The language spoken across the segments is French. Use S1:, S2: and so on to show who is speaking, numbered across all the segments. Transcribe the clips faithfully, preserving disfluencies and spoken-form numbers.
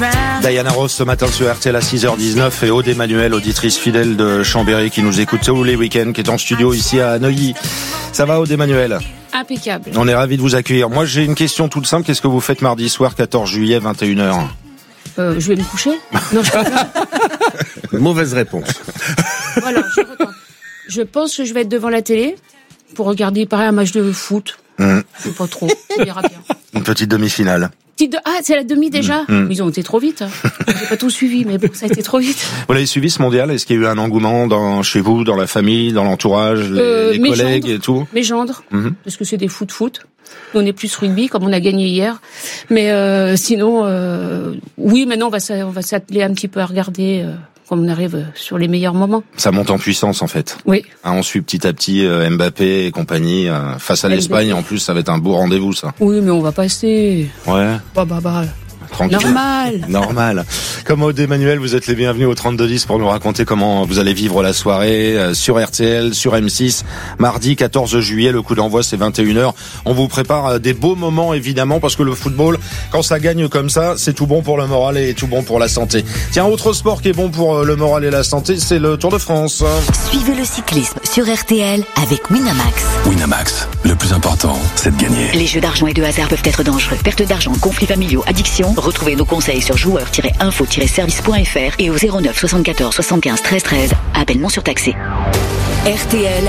S1: Diana Ross ce matin sur R T L à six heures dix-neuf et Aude Emmanuel, auditrice fidèle de Chambéry qui nous écoute tous les week-ends, qui est en studio ici à Neuilly. Ça va Aude Emmanuel?
S2: Impeccable.
S1: On est ravis de vous accueillir. Moi j'ai une question toute simple, qu'est-ce que vous faites mardi soir quatorze juillet vingt et une heures?
S2: euh, Je vais me coucher. Non, je...
S1: Mauvaise réponse.
S2: Voilà, je retente. Je pense que je vais être devant la télé pour regarder pareil un match de foot. Mmh. Je sais pas trop, on verra bien.
S1: Une petite demi-finale.
S2: De... Ah, c'est la demi déjà. Mmh. Ils ont été trop vite. J'ai pas tout suivi, mais bon, ça a été trop vite.
S1: Vous l'avez suivi ce mondial? Est-ce qu'il y a eu un engouement dans, chez vous, dans la famille, dans l'entourage, les, euh, les collègues gendres, et tout?
S2: Mes gendres, mmh. parce que c'est des foot-foot. On est plus rugby, comme on a gagné hier. Mais euh, sinon, euh, oui, maintenant on va, on va s'atteler un petit peu à regarder... Euh... comme on arrive sur les meilleurs moments.
S1: Ça monte en puissance en fait.
S2: Oui.
S1: Hein, on suit petit à petit euh, Mbappé et compagnie euh, face à Mbappé. L'Espagne. En plus, ça va être un beau rendez-vous ça.
S2: Oui, mais on va passer.
S1: Ouais.
S2: Bah bah bah.
S1: Tranquille.
S2: Normal.
S1: Normal. Comme Aude Emmanuel, vous êtes les bienvenus au trente-deux dix pour nous raconter comment vous allez vivre la soirée euh, sur R T L, sur M six. Mardi quatorze juillet, le coup d'envoi c'est vingt et une heures. On vous prépare euh, des beaux moments évidemment parce que le football, quand ça gagne comme ça, c'est tout bon pour le moral et tout bon pour la santé. Tiens, autre sport qui est bon pour euh, le moral et la santé, c'est le Tour de France.
S3: Suivez le cyclisme sur R T L avec Winamax.
S4: Winamax, le plus important, c'est de gagner.
S3: Les jeux d'argent et de hasard peuvent être dangereux. Perte d'argent, conflits familiaux, addiction. Retrouvez nos conseils sur joueurs tiret info tiret service point f r et au zéro neuf soixante-quatorze soixante-quinze treize treize. Appel non surtaxé. R T L.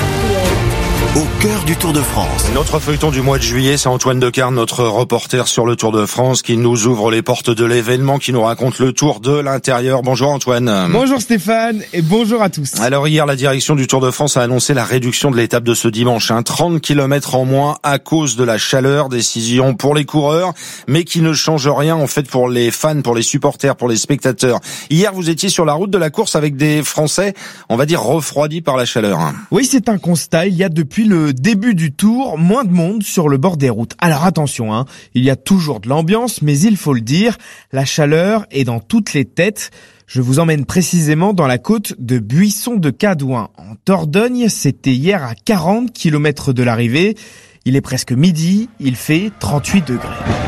S5: Au cœur du Tour de France.
S1: Notre feuilleton du mois de juillet, c'est Antoine Decarne, notre reporter sur le Tour de France, qui nous ouvre les portes de l'événement, qui nous raconte le Tour de l'intérieur. Bonjour Antoine.
S6: Bonjour Stéphane et bonjour à tous.
S1: Alors hier, la direction du Tour de France a annoncé la réduction de l'étape de ce dimanche, hein, trente kilomètres en moins à cause de la chaleur, décision pour les coureurs, mais qui ne change rien en fait pour les fans, pour les supporters, pour les spectateurs. Hier, vous étiez sur la route de la course avec des Français, on va dire refroidis par la chaleur.
S6: Oui, c'est un constat. Il y a depuis le début du Tour, moins de monde sur le bord des routes. Alors attention, hein, il y a toujours de l'ambiance, mais il faut le dire, la chaleur est dans toutes les têtes. Je vous emmène précisément dans la côte de Buisson de Cadouin. En Dordogne, c'était hier à quarante kilomètres de l'arrivée. Il est presque midi, il fait trente-huit degrés.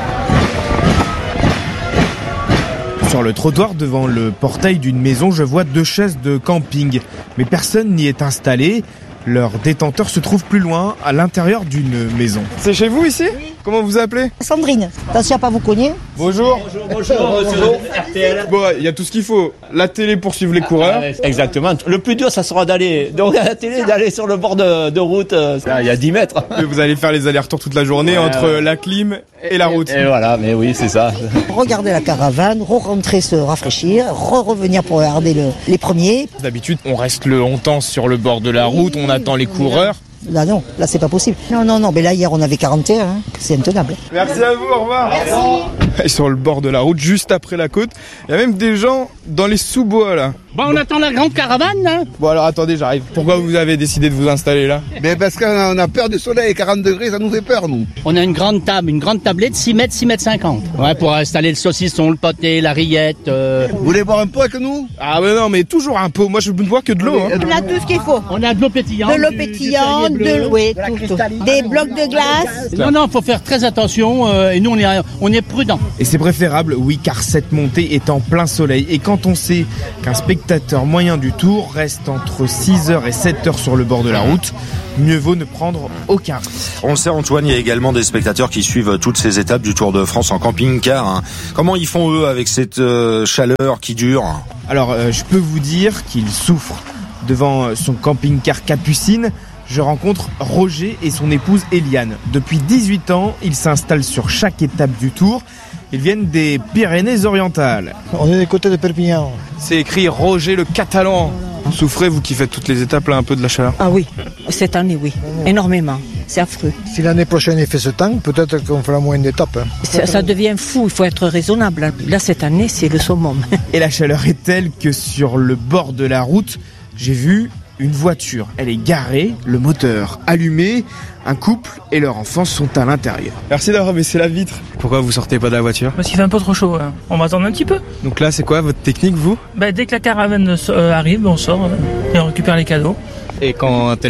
S6: Sur le trottoir devant le portail d'une maison, je vois deux chaises de camping, mais personne n'y est installé. Leur détenteur se trouve plus loin, à l'intérieur d'une maison. C'est chez vous ici ? Oui. Comment vous appelez ?
S7: Sandrine. Attention à pas vous cogner.
S6: Bonjour.
S8: Bonjour, bonjour, bonjour. R T L.
S6: Bon, il y a tout ce qu'il faut. La télé pour suivre les coureurs.
S8: Ah, exactement. Le plus dur, ça sera d'aller, de regarder la télé, d'aller sur le bord de, de route. Là, il y a dix mètres.
S6: Et vous allez faire les allers-retours toute la journée ouais, entre ouais. la clim et la route.
S8: Et, et voilà, mais oui, c'est ça.
S7: Regarder la caravane, re-rentrer se rafraîchir, re-revenir pour regarder le, les premiers.
S6: D'habitude, on reste longtemps sur le bord de la route, on attend les coureurs.
S7: Là non, là c'est pas possible. Non, non, non, mais là hier on avait quarante et un, hein. C'est intenable.
S6: Merci à vous, au revoir. Merci. Et sur le bord de la route, juste après la côte, il y a même des gens dans les sous-bois là.
S9: Bon, on attend la grande caravane là.
S6: Bon alors attendez, j'arrive. Pourquoi vous avez décidé de vous installer là ?
S10: Mais parce qu'on a peur du soleil, quarante degrés, ça nous fait peur nous.
S9: On a une grande table, une grande tablette, six mètres, six mètres cinquante. Ouais, pour installer le saucisson, le pâté, la rillette. Euh...
S10: Vous voulez boire un pot avec nous ?
S6: Ah mais non, mais toujours un pot. Moi je ne bois que de l'eau. Hein.
S7: On a tout ce qu'il faut.
S9: On a de l'eau pétillante.
S7: De l'eau pétillante, de, oui, tout, tout. Des blocs de glace.
S9: Non, non, faut faire très attention. Euh, et nous on est, on est prudents.
S6: Et c'est préférable, oui, car cette montée est en plein soleil. Et quand on sait qu'un spectateur moyen du Tour reste entre six heures et sept heures sur le bord de la route, mieux vaut ne prendre aucun risque.
S1: On le sait Antoine, il y a également des spectateurs qui suivent toutes ces étapes du Tour de France en camping-car. Hein. Comment ils font eux avec cette euh, chaleur qui dure ?
S6: Alors euh, je peux vous dire qu'ils souffrent. Devant son camping-car Capucine, je rencontre Roger et son épouse Eliane. Depuis dix-huit ans, ils s'installent sur chaque étape du Tour. Ils viennent des Pyrénées-Orientales.
S11: On est des côtés de Perpignan.
S6: C'est écrit Roger le Catalan. Vous souffrez, vous qui faites toutes les étapes là, un peu de la chaleur ?
S7: Ah oui, cette année oui, énormément. C'est affreux.
S11: Si l'année prochaine il fait ce temps, peut-être qu'on fera moins d'étapes. Hein.
S7: Ça, ça devient fou, il faut être raisonnable. Là, cette année, c'est le summum.
S6: Et la chaleur est telle que sur le bord de la route, j'ai vu une voiture. Elle est garée, le moteur allumé. Un couple et leur enfant sont à l'intérieur. Merci d'avoir baissé la vitre. Pourquoi vous sortez pas de la voiture ?
S12: Parce qu'il fait un peu trop chaud. Hein. On va attendre un petit peu.
S6: Donc là, c'est quoi votre technique, vous ?
S12: Bah, dès que la caravane euh, arrive, on sort euh, et on récupère les cadeaux.
S6: Et quand elle repart ?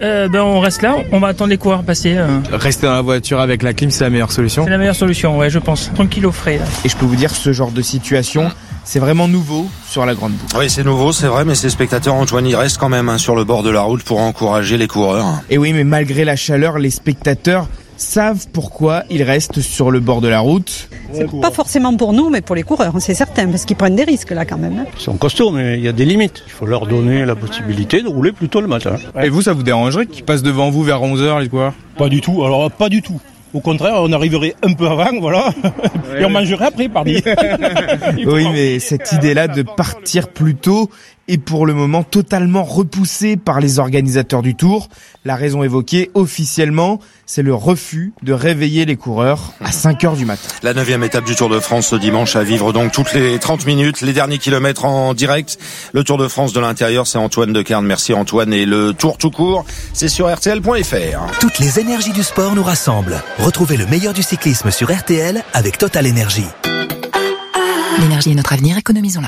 S12: euh, ben on reste là, on va attendre les coureurs passer. Euh.
S6: Rester dans la voiture avec la clim, c'est la meilleure solution.
S12: C'est la meilleure solution, ouais, je pense. Tranquille au frais. Là.
S6: Et je peux vous dire, ce genre de situation, c'est vraiment nouveau sur la grande boucle.
S1: Oui, c'est nouveau, c'est vrai, mais ces spectateurs, Antoine, ils restent quand même hein, sur le bord de la route pour encourager les coureurs.
S6: Et oui, mais malgré la chaleur, les spectateurs savent pourquoi ils restent sur le bord de la route.
S13: C'est pas forcément pour nous, mais pour les coureurs, c'est certain, parce qu'ils prennent des risques là quand même.
S8: Ils sont costauds, mais il y a des limites. Il faut leur donner la possibilité de rouler plus tôt le matin.
S6: Et vous, ça vous dérangerait qu'ils passent devant vous vers onze heures, les coureurs ?
S14: Pas du tout, alors pas du tout. Au contraire, on arriverait un peu avant, voilà, et on mangerait après, pardi.
S6: Oui, mais cette idée-là de partir plus tôt est pour le moment totalement repoussée par les organisateurs du Tour. La raison évoquée officiellement, c'est le refus de réveiller les coureurs à cinq heures du matin.
S1: La neuvième étape du Tour de France ce dimanche à vivre donc toutes les trente minutes, les derniers kilomètres en direct. Le Tour de France de l'intérieur, c'est Antoine Decarne. Merci Antoine. Et le Tour tout court, c'est sur R T L point F R.
S5: Toutes les énergies du sport nous rassemblent. Retrouvez le meilleur du cyclisme sur R T L avec Total Énergie.
S3: L'énergie est notre avenir, économisons-la.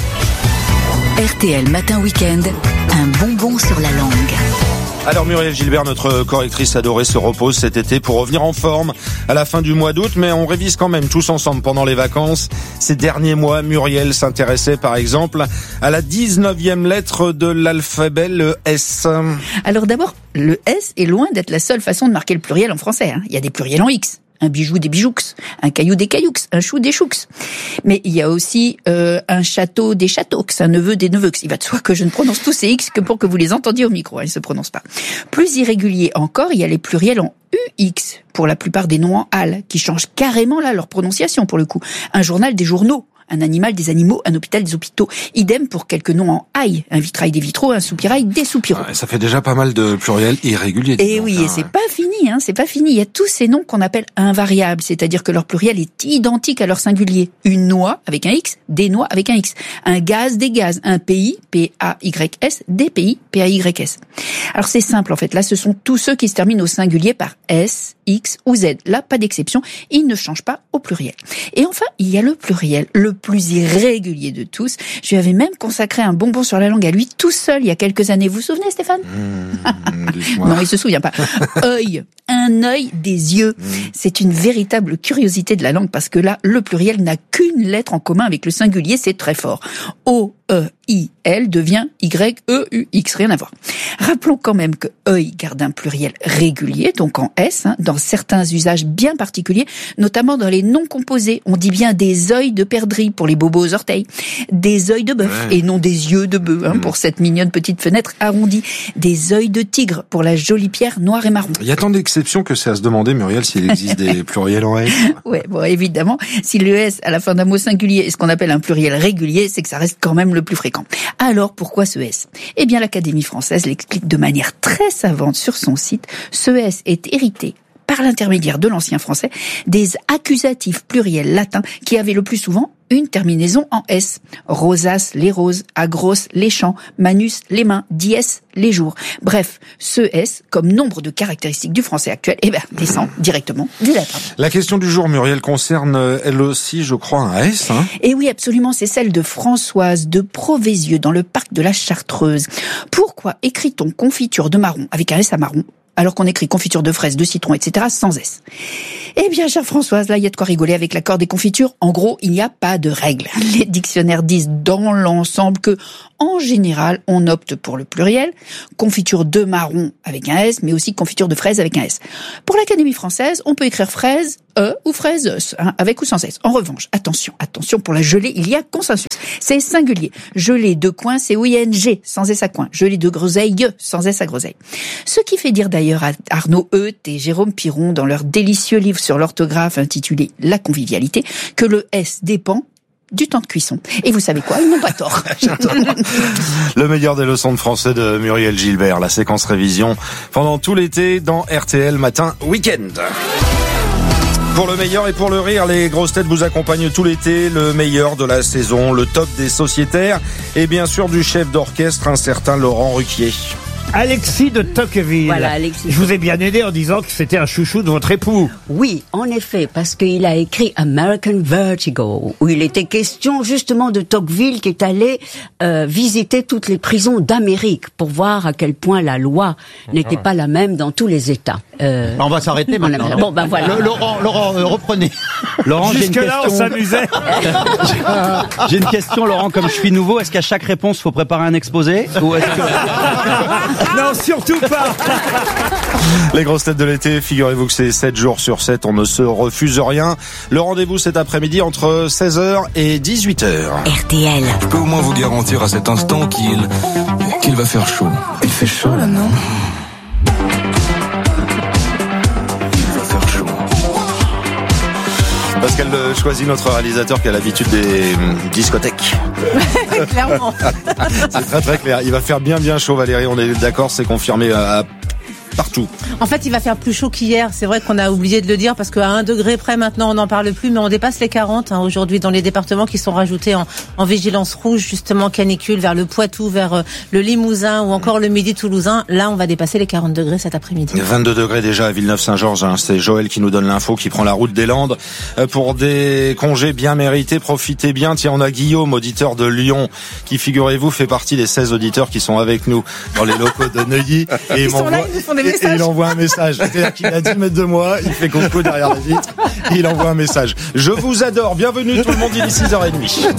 S3: R T L Matin Week-end, un bonbon sur la langue.
S1: Alors Muriel Gilbert, notre correctrice adorée, se repose cet été pour revenir en forme à la fin du mois d'août, mais on révise quand même tous ensemble pendant les vacances. Ces derniers mois, Muriel s'intéressait par exemple à la dix-neuvième lettre de l'alphabet, le S.
S15: Alors d'abord, le S est loin d'être la seule façon de marquer le pluriel en français. Hein. Il y a des pluriels en X. Un bijou des bijoux, un caillou des cailloux, un chou des choux. Mais il y a aussi euh, un château des châteaux, un neveu des neveux. Il va de soi que je ne prononce tous ces X que pour que vous les entendiez au micro, hein, ils ne se prononcent pas. Plus irrégulier encore, il y a les pluriels en U X, pour la plupart des noms en al, qui changent carrément là leur prononciation pour le coup. Un journal des journaux. Un animal, des animaux, un hôpital, des hôpitaux. Idem pour quelques noms en ail. Un vitrail, des vitraux, un soupirail, des soupiraux.
S1: Ouais, ça fait déjà pas mal de pluriels irréguliers.
S15: Et oui, et c'est pas fini, hein, c'est pas fini. Il y a tous ces noms qu'on appelle invariables, c'est-à-dire que leur pluriel est identique à leur singulier. Une noix avec un X, des noix avec un X. Un gaz, des gaz. Un pays, P A Y S, des pays, P A Y S. Alors c'est simple en fait. Là, ce sont tous ceux qui se terminent au singulier par S, X ou Z. Là, pas d'exception. Ils ne changent pas au pluriel. Et enfin, il y a le pluriel, le plus irrégulier de tous. Je lui avais même consacré un bonbon sur la langue à lui tout seul il y a quelques années. Vous vous souvenez, Stéphane? mmh, Non, il se souvient pas. Œil, un œil des yeux. Mmh. C'est une véritable curiosité de la langue parce que là, le pluriel n'a qu'une lettre en commun avec le singulier, c'est très fort. O, E, I, L devient Y, E, U, X, rien à voir. Rappelons quand même que œil garde un pluriel régulier, donc en S, hein, dans certains usages bien particuliers, notamment dans les noms composés. On dit bien des œils de perdrix pour les bobos aux orteils, des œils de bœuf ouais. et non des yeux de bœuf hein, mmh. pour cette mignonne petite fenêtre arrondie, des œils de tigre pour la jolie pierre noire et marron.
S1: Il y a tant d'exceptions que c'est à se demander, Muriel, s'il existe des pluriels en S.
S15: Ouais, bon, évidemment, si le S à la fin d'un mot singulier est ce qu'on appelle un pluriel régulier, c'est que ça reste quand même le plus fréquent. Alors, pourquoi ce S? Eh bien, l'Académie française l'explique de manière très savante sur son site. Ce S est hérité par l'intermédiaire de l'ancien français, des accusatifs pluriels latins qui avaient le plus souvent une terminaison en S. Rosace, les roses, agros, les champs, manus, les mains, dies, les jours. Bref, ce S, comme nombre de caractéristiques du français actuel, eh ben, descend directement du latin.
S1: La question du jour, Muriel, concerne elle aussi, je crois, un S. Hein
S15: et oui, absolument, c'est celle de Françoise de Provézieux, dans le parc de la Chartreuse. Pourquoi écrit-on confiture de marron avec un S à marron alors qu'on écrit confiture de fraises, de citron, et cetera sans S? Eh bien, chère Françoise, là, il y a de quoi rigoler avec l'accord des confitures. En gros, il n'y a pas de règle. Les dictionnaires disent dans l'ensemble que, en général, on opte pour le pluriel. Confiture de marron avec un S, mais aussi confiture de fraises avec un S. Pour l'Académie française, on peut écrire fraise, E ou fraise, hein, avec ou sans S. En revanche, attention, attention, pour la gelée, il y a consensus. C'est singulier. Gelée de coin, c'est O I N G, sans S à coin. Gelée de groseille, sans S à groseille. Ce qui fait dire d'ailleurs à Arnaud Euth et Jérôme Piron dans leur délicieux livre sur l'orthographe intitulé La convivialité, que le S dépend du temps de cuisson. Et vous savez quoi? Ils n'ont pas tort.
S1: Le meilleur des leçons de français de Muriel Gilbert, la séquence révision pendant tout l'été dans R T L Matin Week-end. Pour le meilleur et pour le rire, les grosses têtes vous accompagnent tout l'été, le meilleur de la saison, le top des sociétaires et bien sûr du chef d'orchestre, un certain Laurent Ruquier.
S16: Alexis de Tocqueville.
S17: Voilà, Alexis.
S16: Je vous ai bien aidé en disant que c'était un chouchou de votre époux.
S17: Oui, en effet, parce qu'il a écrit American Vertigo, où il était question justement de Tocqueville qui est allé euh, visiter toutes les prisons d'Amérique pour voir à quel point la loi n'était pas la même dans tous les États. Euh,
S18: On va s'arrêter maintenant.
S17: Bon, ben voilà.
S18: Le, Laurent, Laurent, euh, reprenez. Laurent, j'ai une
S16: Jusque-là, on
S18: question.
S16: s'amusait.
S18: J'ai une question, Laurent. Comme je suis nouveau, est-ce qu'à chaque réponse, faut préparer un exposé ou est-ce que...
S16: Non, surtout pas.
S1: Les grosses têtes de l'été, figurez-vous que c'est sept jours sur sept, on ne se refuse rien. Le rendez-vous cet après-midi entre seize heures et dix-huit heures.
S3: R T L.
S4: Je peux au moins vous garantir à cet instant qu'il qu'il va faire chaud. Il fait chaud là, non? Il va faire chaud.
S1: Pascal choisit notre réalisateur qui a l'habitude des hum, discothèques.
S19: Clairement.
S1: C'est très très clair. Il va faire bien bien chaud, Valérie, on est d'accord, c'est confirmé à, à partout.
S19: En fait, il va faire plus chaud qu'hier. C'est vrai qu'on a oublié de le dire parce qu'à un degré près, maintenant, on n'en parle plus, mais on dépasse les quarante hein, aujourd'hui dans les départements qui sont rajoutés en, en vigilance rouge, justement canicule, vers le Poitou, vers euh, le Limousin ou encore le Midi toulousain. Là, on va dépasser les quarante degrés cet après-midi.
S1: vingt-deux degrés déjà à Villeneuve-Saint-Georges. Hein. C'est Joël qui nous donne l'info, qui prend la route des Landes euh, pour des congés bien mérités. Profitez bien. Tiens, on a Guillaume, auditeur de Lyon, qui, figurez-vous, fait partie des seize auditeurs qui sont avec nous dans les locaux de Neuilly. Et
S19: Ils sont là, ils nous font des
S1: et, et
S19: messages.
S1: il envoie un message. C'est-à-dire qu'il a dix mètres de moi, il fait coucou derrière la vitre, et il envoie un message. Je vous adore. Bienvenue tout le monde, il est six heures trente.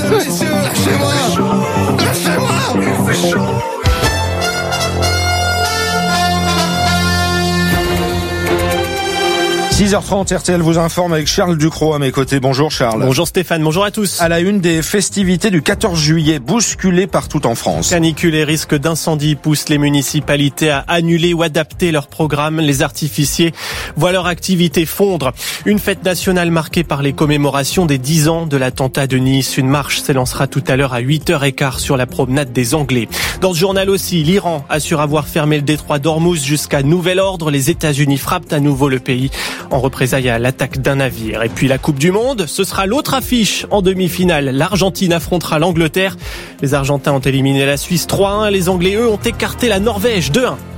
S1: six heures trente, R T L vous informe avec Charles Ducrot à mes côtés. Bonjour Charles.
S20: Bonjour Stéphane, bonjour à tous.
S1: À la une des festivités du quatorze juillet, bousculées partout en France.
S20: Canicule et risque d'incendie poussent les municipalités à annuler ou adapter leurs programmes. Les artificiers voient leur activité fondre. Une fête nationale marquée par les commémorations des dix ans de l'attentat de Nice. Une marche s'élancera tout à l'heure à huit heures quinze sur la promenade des Anglais. Dans ce journal aussi, l'Iran assure avoir fermé le détroit d'Ormuz jusqu'à nouvel ordre. Les États-Unis frappent à nouveau le pays en représailles à l'attaque d'un navire. Et puis la Coupe du Monde, ce sera l'autre affiche en demi-finale. L'Argentine affrontera l'Angleterre. Les Argentins ont éliminé la Suisse trois à un. Les Anglais, eux, ont écarté la Norvège deux à un.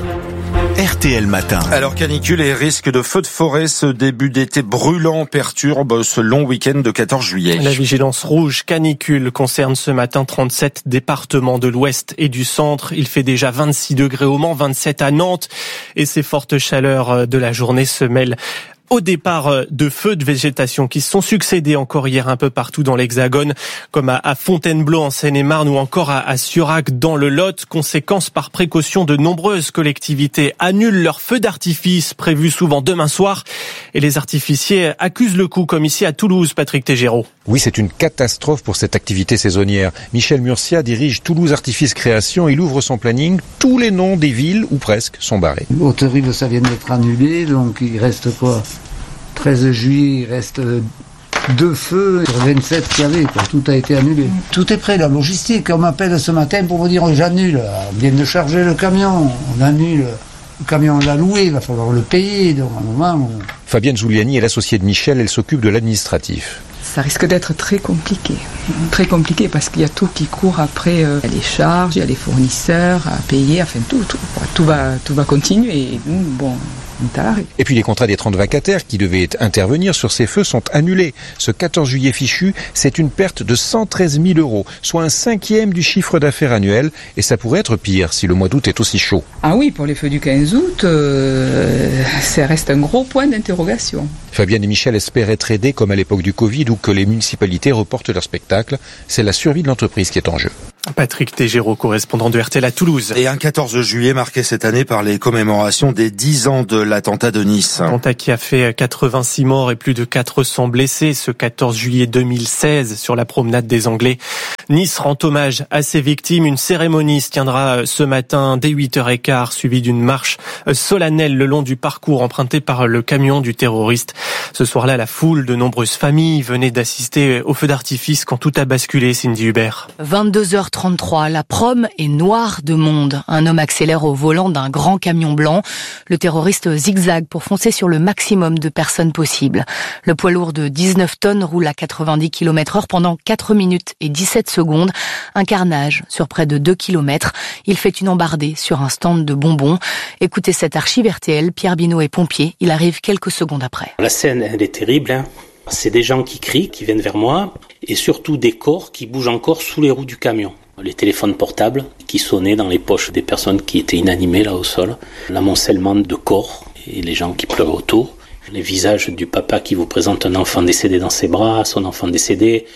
S5: R T L Matin.
S1: Alors canicule et risque de feux de forêt, ce début d'été brûlant perturbe ce long week-end de quatorze juillet.
S20: La vigilance rouge canicule concerne ce matin trente-sept départements de l'ouest et du centre. Il fait déjà vingt-six degrés au Mans, vingt-sept à Nantes. Et ces fortes chaleurs de la journée se mêlent au départ de feux de végétation qui se sont succédés encore hier un peu partout dans l'Hexagone, comme à Fontainebleau en Seine-et-Marne ou encore à Surac dans le Lot. Conséquence, par précaution, de nombreuses collectivités annulent leurs feux d'artifice prévus souvent demain soir. Et les artificiers accusent le coup, comme ici à Toulouse, Patrick Tégéraud.
S21: Oui, c'est une catastrophe pour cette activité saisonnière. Michel Murcia dirige Toulouse Artifice Création. Il ouvre son planning. Tous les noms des villes, ou presque, sont barrés.
S22: Haute-Rive, ça vient d'être annulé, donc il reste quoi ? treize juillet, il reste deux feux sur vingt-sept qu'il y avait, quoi. Tout a été annulé. Tout est prêt, la logistique. On m'appelle ce matin pour me dire oh, j'annule. On vient de charger le camion, on annule. Le camion, on l'a loué, il va falloir le payer. Donc, à un moment, on...
S21: Fabienne Zuliani est l'associée de Michel, elle s'occupe de l'administratif.
S23: Ça risque d'être très compliqué. Très compliqué parce qu'il y a tout qui court après. Euh, il y a les charges, il y a les fournisseurs à payer, enfin tout, tout. Tout va, tout va continuer. Et nous, bon...
S21: Et puis les contrats des trente vacataires qui devaient intervenir sur ces feux sont annulés. Ce quatorze juillet fichu, c'est une perte de cent treize mille euros, soit un cinquième du chiffre d'affaires annuel. Et ça pourrait être pire si le mois d'août est aussi chaud.
S23: Ah oui, pour les feux du quinze août, euh, ça reste un gros point d'interrogation.
S21: Fabienne et Michel espèrent être aidés comme à l'époque du Covid ou que les municipalités reportent leur spectacle. C'est la survie de l'entreprise qui est en jeu.
S20: Patrick Tégéraud, correspondant de R T L à Toulouse.
S1: Et un quatorze juillet marqué cette année par les commémorations des dix ans de l'attentat de Nice.
S20: Un attentat qui a fait quatre-vingt-six morts et plus de quatre cents blessés ce quatorze juillet deux mille seize sur la promenade des Anglais. Nice rend hommage à ses victimes. Une cérémonie se tiendra ce matin dès huit heures quinze, suivie d'une marche solennelle le long du parcours emprunté par le camion du terroriste. Ce soir-là, la foule de nombreuses familles venait d'assister au feu d'artifice quand tout a basculé, Cindy Hubert.
S24: vingt-deux heures trente-trois, la prom est noire de monde. Un homme accélère au volant d'un grand camion blanc. Le terroriste zigzague pour foncer sur le maximum de personnes possible. Le poids lourd de dix-neuf tonnes roule à quatre-vingt-dix kilomètres heure pendant quatre minutes et dix-sept secondes. Un carnage sur près de deux kilomètres. Il fait une embardée sur un stand de bonbons. Écoutez cette archive R T L, Pierre Binot est pompier. Il arrive quelques secondes après.
S2: La scène, elle est terrible. Hein. C'est des gens qui crient, qui viennent vers moi, et surtout des corps qui bougent encore sous les roues du camion. Les téléphones portables qui sonnaient dans les poches des personnes qui étaient inanimées là au sol. L'amoncellement de corps et les gens qui pleurent autour. Les visages du papa qui vous présente un enfant décédé dans ses bras, son enfant décédé,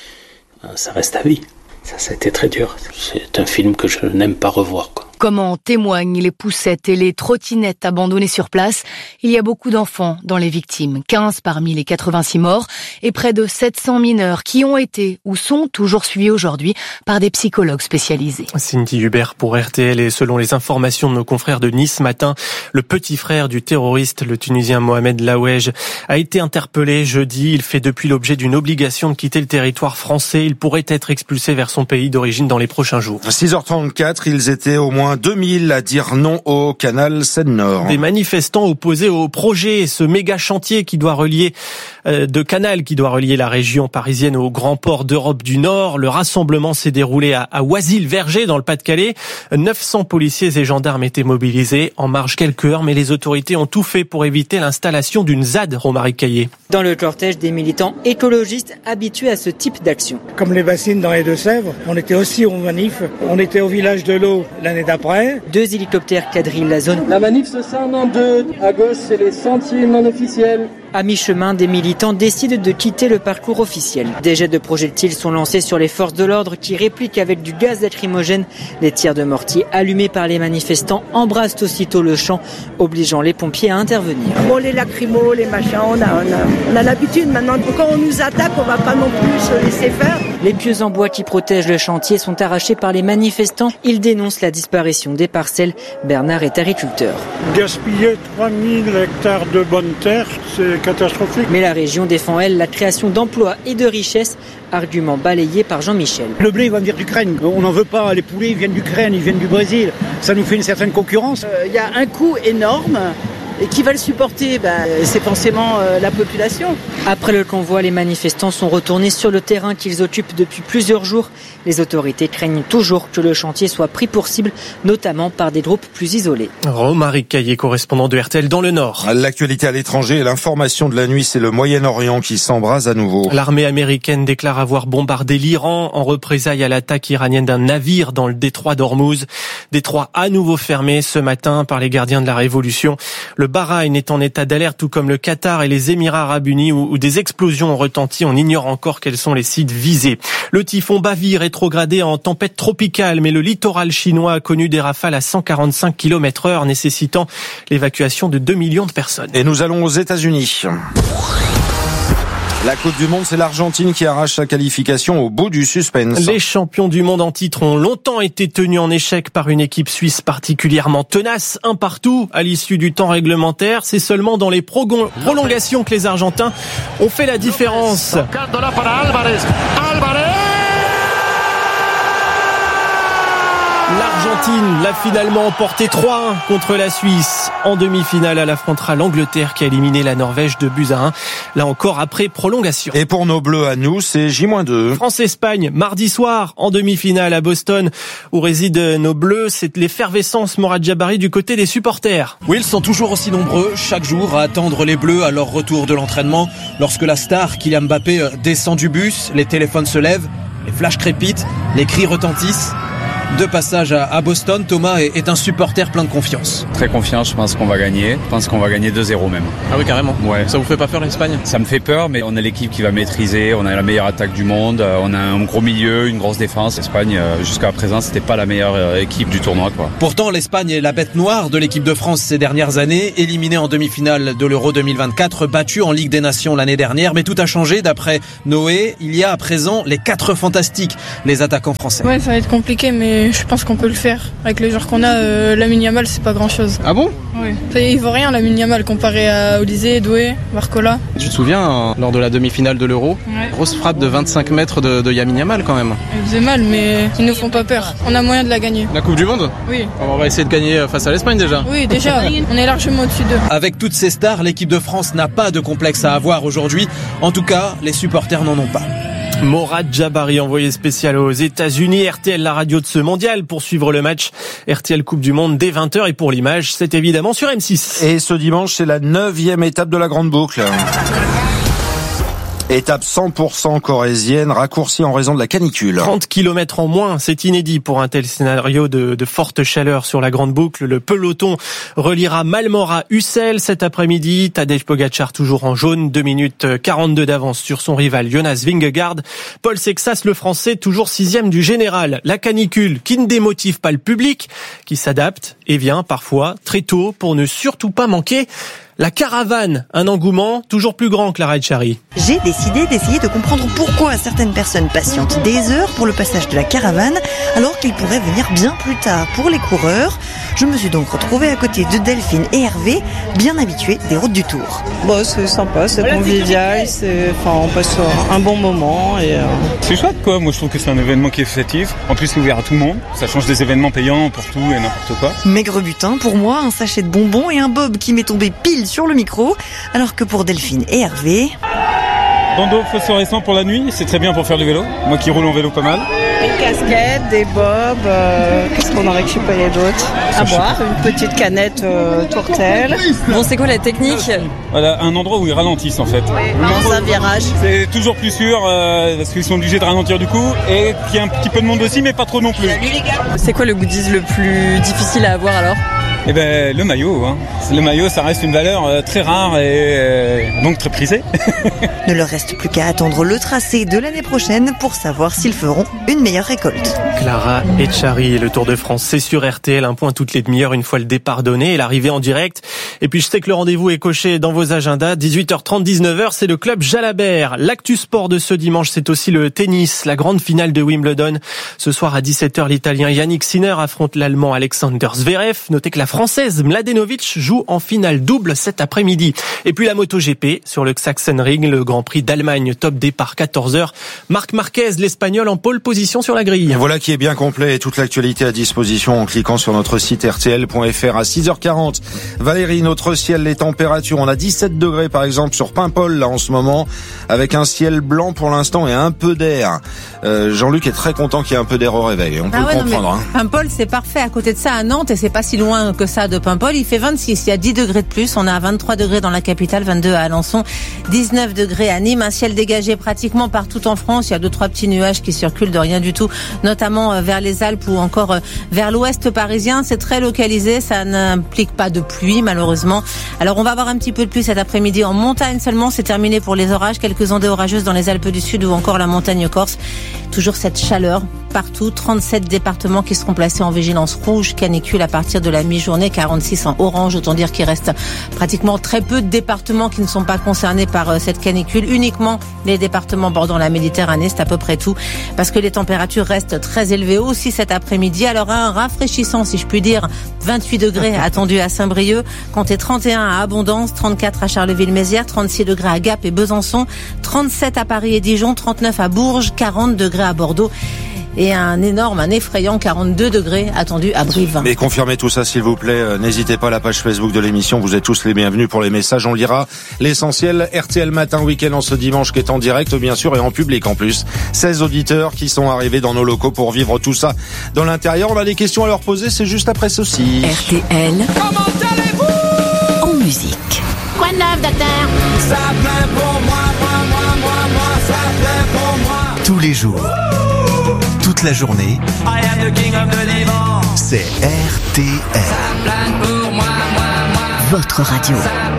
S2: ça reste à vie. Ça, ça a été très dur. C'est un film que je n'aime pas revoir, quoi.
S24: Comme en témoignent les poussettes et les trottinettes abandonnées sur place, il y a beaucoup d'enfants dans les victimes, quinze parmi les quatre-vingt-six morts et près de sept cents mineurs qui ont été ou sont toujours suivis aujourd'hui par des psychologues spécialisés.
S20: Cindy Hubert pour R T L et selon les informations de nos confrères de Nice ce matin, le petit frère du terroriste, le Tunisien Mohamed Laouej, a été interpellé jeudi. Il fait depuis l'objet d'une obligation de quitter le territoire français. Il pourrait être expulsé vers son pays d'origine dans les prochains jours.
S1: six heures trente-quatre, ils étaient au moins deux mille à dire non au canal Seine-Nord.
S20: Des manifestants opposés au projet, ce méga chantier qui doit relier euh, de canal qui doit relier la région parisienne au grand port d'Europe du Nord. Le rassemblement s'est déroulé à, à Oisille-Verger dans le Pas-de-Calais. neuf cents policiers et gendarmes étaient mobilisés. En marche quelques heures, mais les autorités ont tout fait pour éviter l'installation d'une Z A D, Romaric Caillé.
S9: Dans le cortège des militants écologistes habitués à ce type d'action.
S10: Comme les bassines dans les Deux-Sèvres, on était aussi au manif. On était au village de l'eau l'année d'après.
S9: Deux hélicoptères quadrillent la zone.
S11: La manif se scinde en deux. À gauche, c'est les sentiers non officiels.
S9: À mi-chemin, des militants décident de quitter le parcours officiel. Des jets de projectiles sont lancés sur les forces de l'ordre qui répliquent avec du gaz lacrymogène. Les tirs de mortier allumés par les manifestants embrassent aussitôt le champ, obligeant les pompiers à intervenir.
S25: Bon, les lacrymos, les machins, on a, on a, on a l'habitude maintenant. Quand on nous attaque, on va pas non plus se laisser faire.
S9: Les pieux en bois qui protègent le chantier sont arrachés par les manifestants. Ils dénoncent la disparition des parcelles. Bernard est agriculteur.
S10: Gaspiller trois mille hectares de bonne terre, c'est catastrophique.
S9: Mais la région défend, elle, la création d'emplois et de richesses, argument balayé par Jean-Michel.
S26: Le blé va venir d'Ukraine, on n'en veut pas, les poulets ils viennent d'Ukraine, ils viennent du Brésil, ça nous fait une certaine concurrence.
S25: Il euh, y a un coût énorme. Et qui va le supporter ben, c'est forcément euh, la population.
S9: Après le convoi, les manifestants sont retournés sur le terrain qu'ils occupent depuis plusieurs jours. Les autorités craignent toujours que le chantier soit pris pour cible, notamment par des groupes plus isolés.
S20: Romaric Caillé, correspondant de R T L dans le Nord.
S1: L'actualité à l'étranger et l'information de la nuit, c'est le Moyen-Orient qui s'embrase à nouveau.
S20: L'armée américaine déclare avoir bombardé l'Iran en représailles à l'attaque iranienne d'un navire dans le détroit d'Ormuz. Détroit à nouveau fermé ce matin par les gardiens de la Révolution. Le Bahreïn est en état d'alerte, tout comme le Qatar et les Émirats arabes unis, où, où des explosions ont retenti. On ignore encore quels sont les sites visés. Le typhon Bavi rétrogradé en tempête tropicale, mais le littoral chinois a connu des rafales à cent quarante-cinq kilomètres heure, nécessitant l'évacuation de deux millions de personnes.
S1: Et nous allons aux États-Unis. La Coupe du Monde, c'est l'Argentine qui arrache sa qualification au bout du suspense.
S20: Les champions du monde en titre ont longtemps été tenus en échec par une équipe suisse particulièrement tenace, un partout à l'issue du temps réglementaire. C'est seulement dans les prolongations que les Argentins ont fait la différence. L'Argentine l'a finalement emporté trois un contre la Suisse. En demi-finale, elle affrontera l'Angleterre qui a éliminé la Norvège de buts à un. Là encore après prolongation.
S1: Et pour nos Bleus à nous, c'est J moins deux.
S20: France-Espagne, mardi soir, en demi-finale à Boston, où résident nos Bleus. C'est l'effervescence Morad Jabari du côté des supporters.
S27: Oui, ils sont toujours aussi nombreux chaque jour à attendre les Bleus à leur retour de l'entraînement. Lorsque la star Kylian Mbappé descend du bus, les téléphones se lèvent, les flashs crépitent, les cris retentissent. De passage à Boston, Thomas est un supporter plein de confiance.
S28: Très confiant, je pense qu'on va gagner. Je pense qu'on va gagner deux zéro même.
S27: Ah oui, carrément.
S28: Ouais.
S27: Ça vous fait pas peur l'Espagne ?
S28: Ça me fait peur, mais on a l'équipe qui va maîtriser. On a la meilleure attaque du monde. On a un gros milieu, une grosse défense. L'Espagne, jusqu'à présent, c'était pas la meilleure équipe du tournoi, quoi.
S27: Pourtant, l'Espagne est la bête noire de l'équipe de France ces dernières années. Éliminée en demi-finale de l'Euro deux mille vingt-quatre, battue en Ligue des Nations l'année dernière. Mais tout a changé d'après Noé. Il y a à présent les quatre fantastiques, les attaquants français.
S29: Ouais, ça va être compliqué, mais je pense qu'on peut le faire. Avec les joueurs qu'on a, euh, Lamine Yamal, c'est pas grand chose.
S27: Ah bon ?
S29: Oui. Il vaut rien, Lamine Yamal, comparé à Olysée, Doué, Barcola.
S27: Tu te souviens, hein, lors de la demi-finale de l'Euro,
S29: ouais.
S27: Grosse frappe de vingt-cinq mètres de, de Lamine Yamal quand même.
S29: Elle faisait mal, mais ils nous font pas peur. On a moyen de la gagner.
S27: La Coupe du Monde ?
S29: Oui.
S27: On va essayer de gagner face à l'Espagne déjà.
S29: Oui, déjà. On est largement au-dessus d'eux.
S27: Avec toutes ces stars, l'équipe de France n'a pas de complexe à avoir aujourd'hui. En tout cas, les supporters n'en ont pas.
S20: Morad Jabari, envoyé spécial aux États-Unis. R T L, la radio de ce mondial, pour suivre le match R T L Coupe du Monde dès vingt heures. Et pour l'image, c'est évidemment sur M six.
S1: Et ce dimanche, c'est la neuvième étape de la Grande Boucle. Étape cent pour cent corrézienne, raccourcie en raison de la canicule.
S20: trente kilomètres en moins, c'est inédit pour un tel scénario de, de forte chaleur sur la Grande Boucle. Le peloton reliera Malmort à Ussel cet après-midi. Tadej Pogačar toujours en jaune, deux minutes quarante-deux d'avance sur son rival Jonas Vingegaard. Paul Sexas, le Français, toujours sixième du général. La canicule qui ne démotive pas le public, qui s'adapte et vient parfois très tôt pour ne surtout pas manquer la caravane, un engouement toujours plus grand, Clara Etchari.
S6: J'ai décidé d'essayer de comprendre pourquoi certaines personnes patientent des heures pour le passage de la caravane, alors qu'ils pourraient venir bien plus tard pour les coureurs. Je me suis donc retrouvée à côté de Delphine et Hervé, bien habitués des routes du Tour.
S7: Bon, c'est sympa, c'est convivial, c'est, enfin, on passe un bon moment. Et euh...
S8: C'est chouette quoi, moi je trouve que c'est un événement qui est festif. En plus c'est ouvert à tout le monde, ça change des événements payants pour tout et n'importe quoi.
S6: Maigre butin, pour moi, un sachet de bonbons et un bob qui m'est tombé pile sur le micro, alors que pour Delphine et Hervé...
S8: Bandeau phosphorescent pour la nuit, c'est très bien pour faire du vélo. Moi qui roule en vélo pas mal.
S7: Une casquette, des bobs, euh, qu'est-ce qu'on aurait récupéré d'autre à boire, une petite canette euh, Tourtel.
S6: Bon, c'est quoi la technique?
S8: Voilà, un endroit où ils ralentissent en fait.
S7: Oui, dans un virage.
S8: C'est toujours plus sûr euh, parce qu'ils sont obligés de ralentir du coup et qu'il y a un petit peu de monde aussi, mais pas trop non plus.
S6: C'est quoi le goodies le plus difficile à avoir alors?
S8: Eh ben le maillot, hein. Le maillot, ça reste une valeur euh, très rare et euh, donc très prisée.
S6: Ne leur reste plus qu'à attendre le tracé de l'année prochaine pour savoir s'ils feront une meilleure récolte.
S20: Clara Etchari, le Tour de France, c'est sur R T L, un point toutes les demi-heures une fois le départ donné et l'arrivée en direct. Et puis je sais que le rendez-vous est coché dans vos agendas, dix-huit heures trente, dix-neuf heures, c'est le club Jalabert. L'actu sport de ce dimanche, c'est aussi le tennis, la grande finale de Wimbledon. Ce soir à dix-sept heures, l'Italien Yannick Sinner affronte l'Allemand Alexander Zverev. Notez que la Française Mladenovic joue en finale double cet après-midi. Et puis la MotoGP sur le Sachsenring, le Grand Prix d'Allemagne, top départ quatorze heures. Marc Marquez, l'Espagnol, en pole position sur la grille.
S1: Et voilà qui est bien complet et toute l'actualité à disposition en cliquant sur notre site R T L point F R à six heures quarante. Valérie, notre ciel, les températures, on a dix-sept degrés par exemple sur Paimpol là en ce moment, avec un ciel blanc pour l'instant et un peu d'air. Euh, Jean-Luc est très content qu'il y ait un peu d'air au réveil, on peut
S19: ah ouais,
S1: le comprendre.
S19: Non, mais
S1: hein.
S19: Paimpol, c'est parfait. À côté de ça, à Nantes, et c'est pas si loin que ça de Paimpol, il fait vingt-six. Il y a dix degrés de plus. On a vingt-trois degrés dans la capitale, vingt-deux à Alençon, dix-neuf degrés à Nîmes. Un ciel dégagé pratiquement partout en France. Il y a deux, trois petits nuages qui circulent de rien du tout, notamment vers les Alpes ou encore vers l'ouest parisien. C'est très localisé. Ça n'implique pas de pluie, malheureusement. Alors, on va avoir un petit peu de pluie cet après-midi en montagne seulement. C'est terminé pour les orages. Quelques ondées orageuses dans les Alpes du Sud ou encore la montagne corse. Toujours cette chaleur partout. trente-sept départements qui seront placés en vigilance rouge, canicule à partir de la mi-journée, quarante-six en orange. Autant dire qu'il reste pratiquement très peu de départements qui ne sont pas concernés par cette canicule. Uniquement les départements bordant la Méditerranée, c'est à peu près tout. Parce que les températures restent très élevées aussi cet après-midi. Alors un rafraîchissant, si je puis dire, vingt-huit degrés attendus à Saint-Brieuc. Comptez trente et un à Abondance, trente-quatre à Charleville-Mézières, trente-six degrés à Gap et Besançon, trente-sept à Paris et Dijon, trente-neuf à Bourges, quarante degrés à Bordeaux. Et un énorme, un effrayant quarante-deux degrés attendu à Brive.
S1: Mais confirmez tout ça s'il vous plaît, n'hésitez pas à la page Facebook de l'émission, vous êtes tous les bienvenus pour les messages, on lira l'essentiel. R T L Matin Week-end en ce dimanche qui est en direct bien sûr et en public en plus. seize auditeurs qui sont arrivés dans nos locaux pour vivre tout ça dans l'intérieur. On a des questions à leur poser, c'est juste après ceci.
S3: R T L. Comment allez-vous? En musique.
S12: Quoi de neuf, docteur? Ça plaît pour moi, moi, moi, moi, moi, ça plaît pour moi.
S5: Tous les jours. Toute la journée, c'est R T L.
S12: Pour moi, moi, moi.
S3: Votre radio.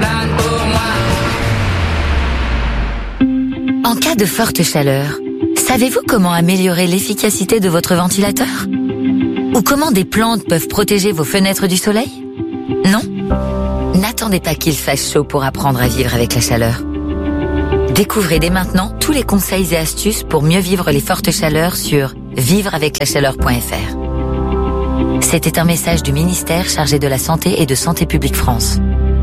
S3: En cas de forte chaleur, savez-vous comment améliorer l'efficacité de votre ventilateur? Ou comment des plantes peuvent protéger vos fenêtres du soleil? Non? N'attendez pas qu'il fasse chaud pour apprendre à vivre avec la chaleur. Découvrez dès maintenant tous les conseils et astuces pour mieux vivre les fortes chaleurs sur vivre avec la chaleur point F R. C'était un message du ministère chargé de la Santé et de Santé publique France.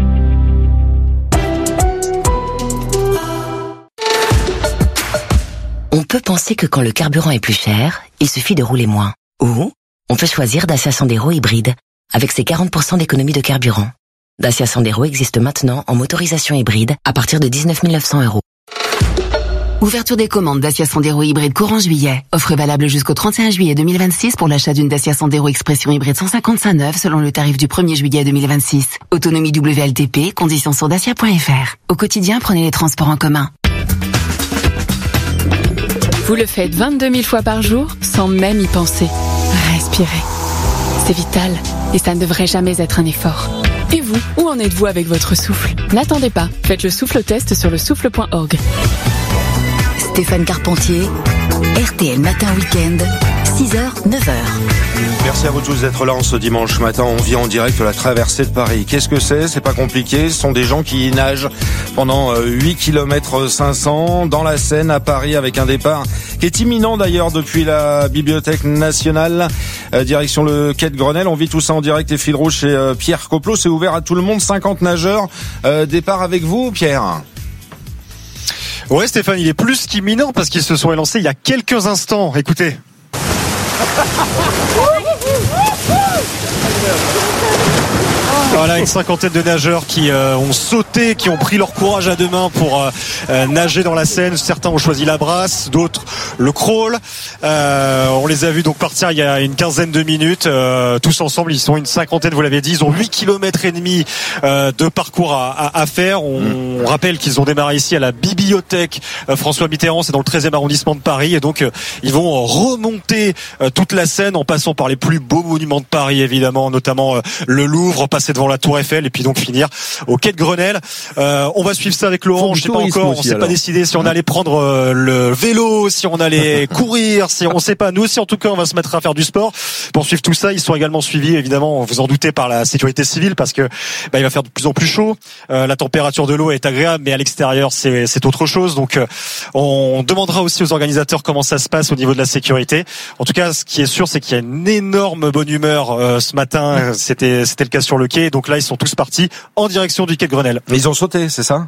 S3: On peut penser que quand le carburant est plus cher, il suffit de rouler moins. Ou on peut choisir Dacia Sandero hybride, avec ses quarante pour cent d'économie de carburant. Dacia Sandero existe maintenant en motorisation hybride à partir de dix-neuf mille neuf cents euros.
S4: Ouverture des commandes Dacia Sandero hybride courant juillet. Offre valable jusqu'au trente et un juillet deux mille vingt-six pour l'achat d'une Dacia Sandero Expression hybride cent cinquante-cinq neuve selon le tarif du premier juillet deux mille vingt-six. Autonomie W L T P, conditions sur dacia point f r. Au quotidien, prenez les transports en commun.
S13: Vous le faites vingt-deux mille fois par jour sans même y penser. Respirez. C'est vital et ça ne devrait jamais être un effort. Et vous, où en êtes-vous avec votre souffle ? N'attendez pas, faites le souffle test sur le souffle point org.
S3: Stéphane Carpentier, R T L Matin Week-end, six heures, neuf heures.
S1: Merci à vous tous d'être là en ce dimanche matin. On vit en direct la traversée de Paris. Qu'est-ce que c'est ? C'est pas compliqué. Ce sont des gens qui nagent pendant huit kilomètres cinq cents dans la Seine à Paris avec un départ qui est imminent d'ailleurs depuis la Bibliothèque nationale, euh, direction le quai de Grenelle. On vit tout ça en direct et fil rouge chez euh, Pierre Coplot. C'est ouvert à tout le monde. cinquante nageurs. Euh, départ avec vous, Pierre ?
S14: Ouais, Stéphane, il est plus qu'imminent parce qu'ils se sont élancés il y a quelques instants. Écoutez. Voilà, une cinquantaine de nageurs qui euh, ont sauté, qui ont pris leur courage à deux mains pour euh, euh, nager dans la Seine. Certains ont choisi la brasse, d'autres le crawl. Euh, on les a vus donc partir il y a une quinzaine de minutes. Euh, tous ensemble, ils sont une cinquantaine, vous l'avez dit. Ils ont huit kilomètres et demi euh, de parcours à, à, à faire. On, mmh. on rappelle qu'ils ont démarré ici à la bibliothèque euh, François Mitterrand, c'est dans le treizième arrondissement de Paris. Et donc, euh, ils vont remonter euh, toute la Seine en passant par les plus beaux monuments de Paris, évidemment, notamment euh, le Louvre, passer devant la Tour Eiffel et puis donc finir au quai de Grenelle. Euh, on va suivre ça avec Laurent. Je sais pas encore, aussi, on s'est alors. pas décidé si on allait prendre euh, le vélo, si on allait courir, si on sait pas. Nous aussi, en tout cas, on va se mettre à faire du sport pour suivre tout ça. Ils sont également suivis, évidemment, vous en doutez, par la sécurité civile parce que bah, il va faire de plus en plus chaud. Euh, la température de l'eau est agréable, mais à l'extérieur, c'est, c'est autre chose. Donc, euh, on demandera aussi aux organisateurs comment ça se passe au niveau de la sécurité. En tout cas, ce qui est sûr, c'est qu'il y a une énorme bonne humeur euh, ce matin. C'était, c'était le cas sur le quai. Donc là, ils sont tous partis en direction du quai de Grenelle.
S1: Mais ils ont sauté, c'est ça ?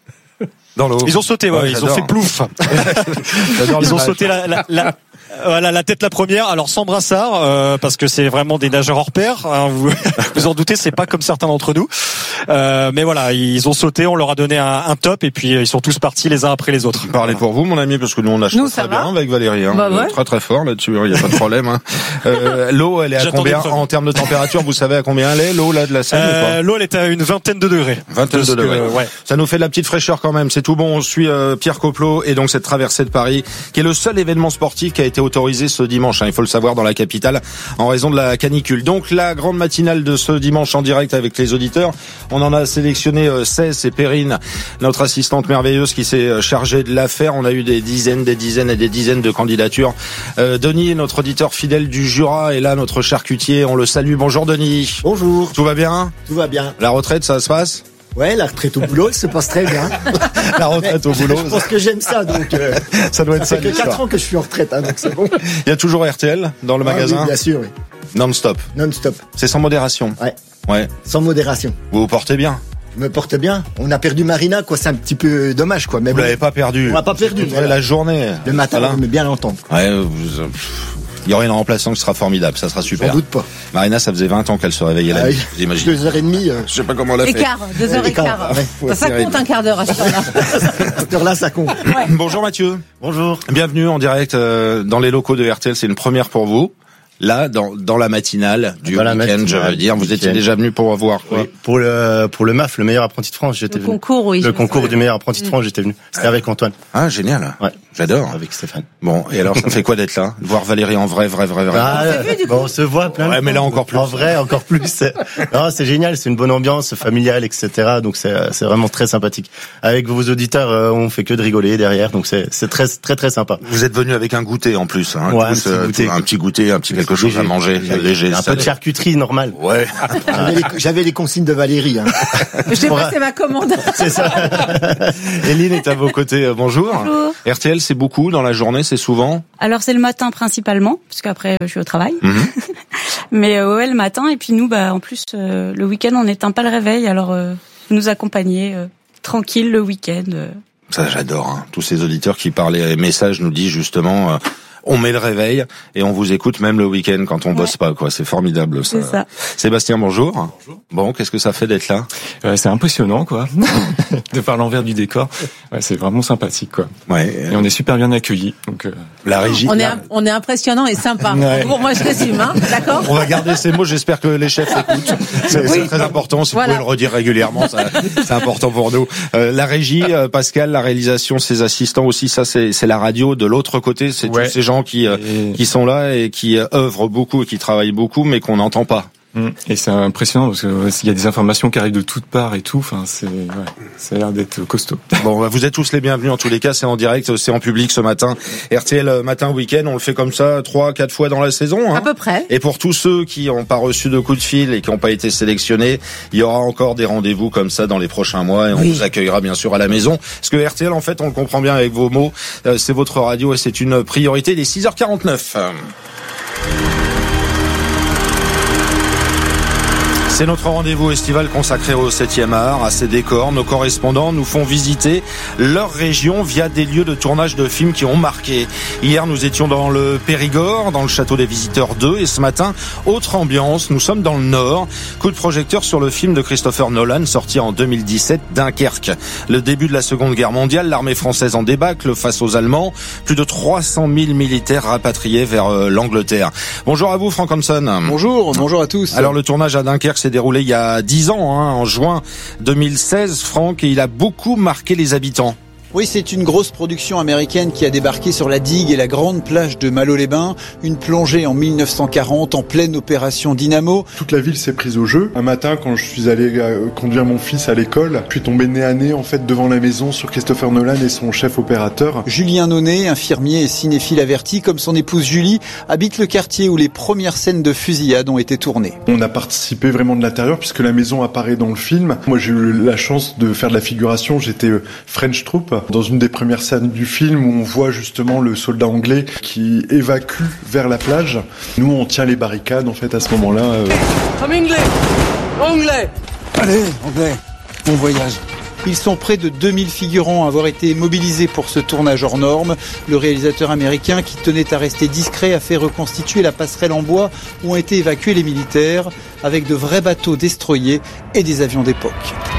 S1: Dans l'eau.
S14: Ils ont sauté, ouais, ouais ils ont fait plouf. Ils ont sauté la, la, la, voilà, la tête la première. Alors sans brassard, euh, parce que c'est vraiment des nageurs hors pair. Hein, vous vous en doutez, c'est pas comme certains d'entre nous. Euh, mais voilà, ils ont sauté, on leur a donné un, un top, et puis ils sont tous partis les uns après les autres.
S1: Parlez pour vous, mon ami, parce que nous on nage nous, très bien avec Valérie. Hein. Bah ouais. Très très fort là-dessus, il y a pas de problème. Hein. Euh, l'eau, elle est à J'attends combien en termes de température ? Vous savez à combien elle est, l'eau là de la Seine euh, ou pas ?
S14: L'eau, elle est à une vingtaine de degrés.
S1: Vingtaine de degrés.
S14: Que, ouais.
S1: Ça nous fait de la petite fraîcheur quand même. C'est tout bon. On suit euh, Pierre Coplot et donc cette traversée de Paris, qui est le seul événement sportif qui a été autorisé ce dimanche. Hein, il faut le savoir, dans la capitale, en raison de la canicule. Donc la grande matinale de ce dimanche en direct avec les auditeurs. On en a sélectionné euh, seize. C'est Perrine, notre assistante merveilleuse, qui s'est chargée de l'affaire. On a eu des dizaines, des dizaines et des dizaines de candidatures. Euh, Denis, notre auditeur fidèle du Jura, est là, notre charcutier. On le salue. Bonjour Denis.
S15: Bonjour.
S1: Tout va bien ?
S15: Tout va bien.
S1: La retraite, ça se passe ?
S15: Ouais, la retraite au boulot, elle se passe très bien.
S1: La retraite au boulot.
S15: Je pense que j'aime ça, donc. Euh,
S1: ça doit être ça.
S15: Ça fait que quatre ans que je suis en retraite, hein, donc c'est bon.
S1: Il y a toujours R T L dans le
S15: ah,
S1: magasin.
S15: Oui, bien sûr, oui.
S1: Non-stop.
S15: Non-stop.
S1: C'est sans modération.
S15: Ouais.
S1: Ouais.
S15: Sans modération.
S1: Vous vous portez bien.
S15: Je me porte bien. On a perdu Marina, quoi. C'est un petit peu dommage, quoi. Mais
S1: vous
S15: bon,
S1: l'avez pas perdu.
S15: On l'a pas perdu.
S1: Voilà. La journée.
S15: Le matin,
S1: voilà.
S15: On aime bien l'entendre.
S1: Ouais. Vous, il y aura une remplaçante qui sera formidable, ça sera super.
S15: J'en doute pas.
S1: Marina, ça faisait vingt ans qu'elle se réveillait la nuit,
S15: ah,
S1: vous imaginez.
S15: Deux heures et demie. Euh...
S1: Je sais pas comment on l'a fait.
S19: Écart, deux heures et quart. Ouais, ça compte un quart d'heure à cette heure-là.
S15: À cette heure-là, ça compte.
S19: Ouais.
S1: Bonjour Mathieu.
S15: Bonjour.
S1: Bienvenue en direct euh, dans les locaux de R T L, c'est une première pour vous. Là, dans, dans la matinale du week-end, matinale, je veux dire, vous étiez déjà venu pour voir quoi ?
S15: Oui, pour le pour le M A F, le meilleur apprenti de France, j'étais
S19: le
S15: venu.
S19: Concours, oui.
S15: Le concours du meilleur apprenti de France, j'étais venu. C'était avec Antoine.
S1: Ah, génial.
S15: Ouais.
S1: J'adore.
S15: Avec Stéphane.
S1: Bon, et alors, ça fait quoi d'être là ? De voir Valérie en vrai, vrai, vrai, vrai.
S15: Ah,
S19: vu,
S15: bon, on se voit plein de
S1: Ouais, mais là encore plus.
S15: En vrai, encore plus. Non, c'est génial, c'est une bonne ambiance familiale, et cetera. Donc c'est c'est vraiment très sympathique. Avec vos auditeurs, on fait que de rigoler derrière, donc c'est c'est très très très sympa.
S1: Vous êtes venu avec un goûter en plus, hein.
S15: Ouais,
S1: tous,
S15: un petit goûter,
S1: un petit goûter, un petit quelque chose à manger. Léger,
S15: un peu de charcuterie normale.
S1: Ouais.
S15: J'avais, les, j'avais les consignes de Valérie. Hein.
S19: J'ai passé ma commande.
S15: C'est ça.
S1: Eline est à vos côtés. Bonjour.
S16: Bonjour.
S1: R T L, c'est beaucoup dans la journée, c'est souvent.
S16: Alors c'est le matin principalement, parce qu'après je suis au travail.
S1: Mm-hmm.
S16: Mais euh, ouais, le matin, et puis nous, bah en plus euh, le week-end, on n'éteint pas le réveil, alors euh, vous nous accompagnez euh, tranquille le week-end. Euh.
S1: Ça, j'adore. Hein. Tous ces auditeurs qui par les messages nous disent justement. Euh, On met le réveil et on vous écoute même le week-end quand on ouais. bosse pas, quoi. C'est formidable, ça.
S2: C'est ça.
S1: Sébastien, bonjour. Bonjour. Bon, qu'est-ce que ça fait d'être là?
S10: euh, C'est impressionnant, quoi. De par l'envers du décor. Ouais, c'est vraiment sympathique, quoi.
S1: Ouais.
S10: Et on est super bien accueillis. Donc, euh...
S1: la régie.
S19: On est,
S1: la...
S19: on est impressionnant et sympa.
S1: Ouais.
S19: Bon, moi, je résume, hein. D'accord?
S1: On va garder ces mots. J'espère que les chefs écoutent. C'est, oui. c'est très important. Si voilà. vous pouvez le redire régulièrement, ça, c'est important pour nous. Euh, la régie, euh, Pascal, la réalisation, ses assistants aussi, ça, c'est, c'est la radio. De l'autre côté, c'est ouais. tous ces gens qui, euh, et... qui sont là et qui euh, œuvrent beaucoup et qui travaillent beaucoup, mais qu'on n'entend pas.
S10: Et c'est impressionnant parce que il y a des informations qui arrivent de toutes parts et tout. Enfin, c'est, ouais, ça a l'air d'être costaud.
S1: Bon, vous êtes tous les bienvenus en tous les cas. C'est en direct, c'est en public ce matin. R T L matin week-end, on le fait comme ça trois, quatre fois dans la saison. Hein.
S19: À peu près.
S1: Et pour tous ceux qui n'ont pas reçu de coup de fil et qui n'ont pas été sélectionnés, il y aura encore des rendez-vous comme ça dans les prochains mois et on oui. vous accueillera bien sûr à la maison. Parce que R T L, en fait, on le comprend bien avec vos mots, c'est votre radio et c'est une priorité. Il est six heures quarante-neuf. C'est notre rendez-vous estival consacré au septième art, à ses décors. Nos correspondants nous font visiter leur région via des lieux de tournage de films qui ont marqué. Hier, nous étions dans le Périgord, dans le Château des Visiteurs deux, et ce matin, autre ambiance, nous sommes dans le Nord. Coup de projecteur sur le film de Christopher Nolan, sorti en deux mille dix-sept, Dunkerque. Le début de la Seconde Guerre mondiale, l'armée française en débâcle face aux Allemands. Plus de trois cent mille militaires rapatriés vers euh, l'Angleterre. Bonjour à vous, Frank Hanson.
S11: Bonjour, bonjour à tous.
S1: Alors, le tournage à Dunkerque s'est déroulé il y a dix ans, hein, en juin deux mille seize, Franck, et il a beaucoup marqué les habitants.
S11: Oui, c'est une grosse production américaine qui a débarqué sur la digue et la grande plage de Malo-les-Bains. Une plongée en mille neuf cent quarante en pleine opération Dynamo.
S17: Toute la ville s'est prise au jeu. Un matin, quand je suis allé conduire mon fils à l'école, je suis tombé nez à nez en fait devant la maison sur Christopher Nolan et son chef opérateur.
S11: Julien Nonnet, infirmier et cinéphile averti, comme son épouse Julie, habite le quartier où les premières scènes de fusillade ont été tournées.
S17: On a participé vraiment de l'intérieur puisque la maison apparaît dans le film. Moi, j'ai eu la chance de faire de la figuration. J'étais French Troop. Dans une des premières scènes du film où on voit justement le soldat anglais qui évacue vers la plage. Nous, on tient les barricades en fait à ce moment-là. Euh...
S11: Comme anglais, anglais. Allez, anglais. Bon voyage. Ils sont près de deux mille figurants à avoir été mobilisés pour ce tournage hors norme. Le réalisateur américain, qui tenait à rester discret, a fait reconstituer la passerelle en bois où ont été évacués les militaires avec de vrais bateaux destroyers et des avions d'époque.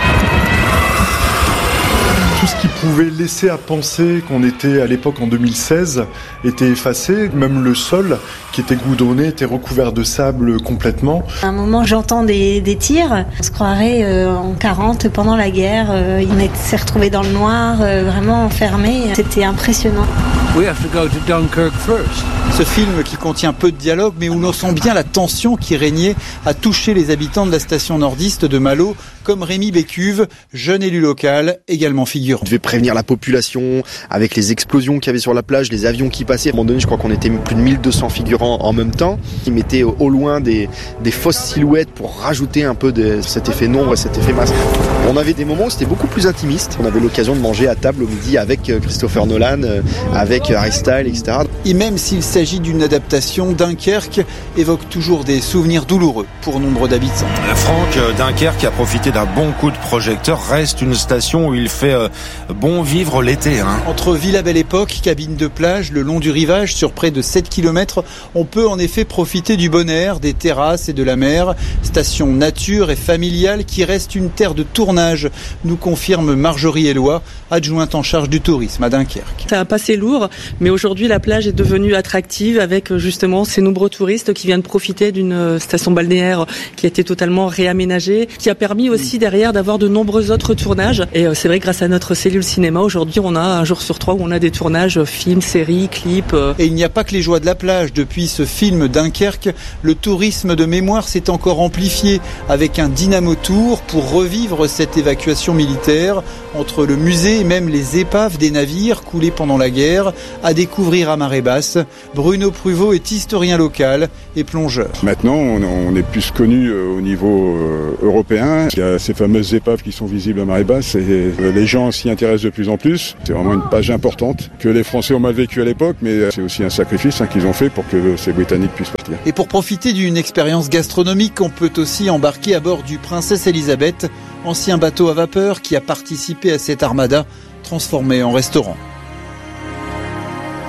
S17: Tout ce qui pouvait laisser à penser qu'on était à l'époque en deux mille seize était effacé. Même le sol qui était goudronné était recouvert de sable complètement.
S18: À un moment, j'entends des, des tirs. On se croirait euh, en quarante pendant la guerre. Euh, on s'est retrouvés dans le noir, euh, vraiment enfermés. C'était impressionnant.
S11: We have to go to Dunkirk first. Ce film qui contient peu de dialogue, mais où l'on sent bien la tension qui régnait, a touché les habitants de la station nordiste de Malo, comme Rémi Bécuve, jeune élu local, également figurant.
S21: On devait prévenir la population avec les explosions qu'il y avait sur la plage, les avions qui passaient. À un moment donné, je crois qu'on était plus de mille deux cents figurants en même temps. Ils mettaient au loin des, des fausses silhouettes pour rajouter un peu de cet effet nombre et cet effet masse. On avait des moments où c'était beaucoup plus intimiste. On avait l'occasion de manger à table au midi avec Christopher Nolan, avec Harry Styles, et cetera.
S11: Et même s'il s'agit d'une adaptation, Dunkerque évoque toujours des souvenirs douloureux pour nombre d'habitants.
S1: Franck, Dunkerque a profité d'un bon coup de projecteur, reste une station où il fait euh, bon vivre l'été. Hein.
S11: Entre Villa Belle Époque, cabine de plage, le long du rivage sur près de sept kilomètres, on peut en effet profiter du bon air, des terrasses et de la mer. Station nature et familiale qui reste une terre de tournage, nous confirme Marjorie Eloi, adjointe en charge du tourisme à Dunkerque.
S22: C'est un passé lourd, mais aujourd'hui la plage est devenue attractive avec justement ces nombreux touristes qui viennent profiter d'une station balnéaire qui a été totalement réaménagée, qui a permis aussi derrière d'avoir de nombreux autres tournages. Et c'est vrai, grâce à notre cellule cinéma, aujourd'hui on a un jour sur trois où on a des tournages films, séries, clips.
S11: Et il n'y a pas que les joies de la plage. Depuis ce film Dunkerque, le tourisme de mémoire s'est encore amplifié avec un Dynamo Tour pour revivre cette évacuation militaire entre le musée et même les épaves des navires coulés pendant la guerre à découvrir à marée basse. Bruno Pruvot est historien local et plongeur.
S23: Maintenant, on est plus connu au niveau européen. Il y a ces fameuses épaves qui sont visibles à marée basse et les gens s'y intéressent de plus en plus. C'est vraiment une page importante que les Français ont mal vécu à l'époque, mais c'est aussi un sacrifice hein, qu'ils ont fait pour que ces Britanniques puissent partir.
S11: Et pour profiter d'une expérience gastronomique, on peut aussi embarquer à bord du Princesse Elisabeth, ancien bateau à vapeur qui a participé à cette armada transformée en restaurant.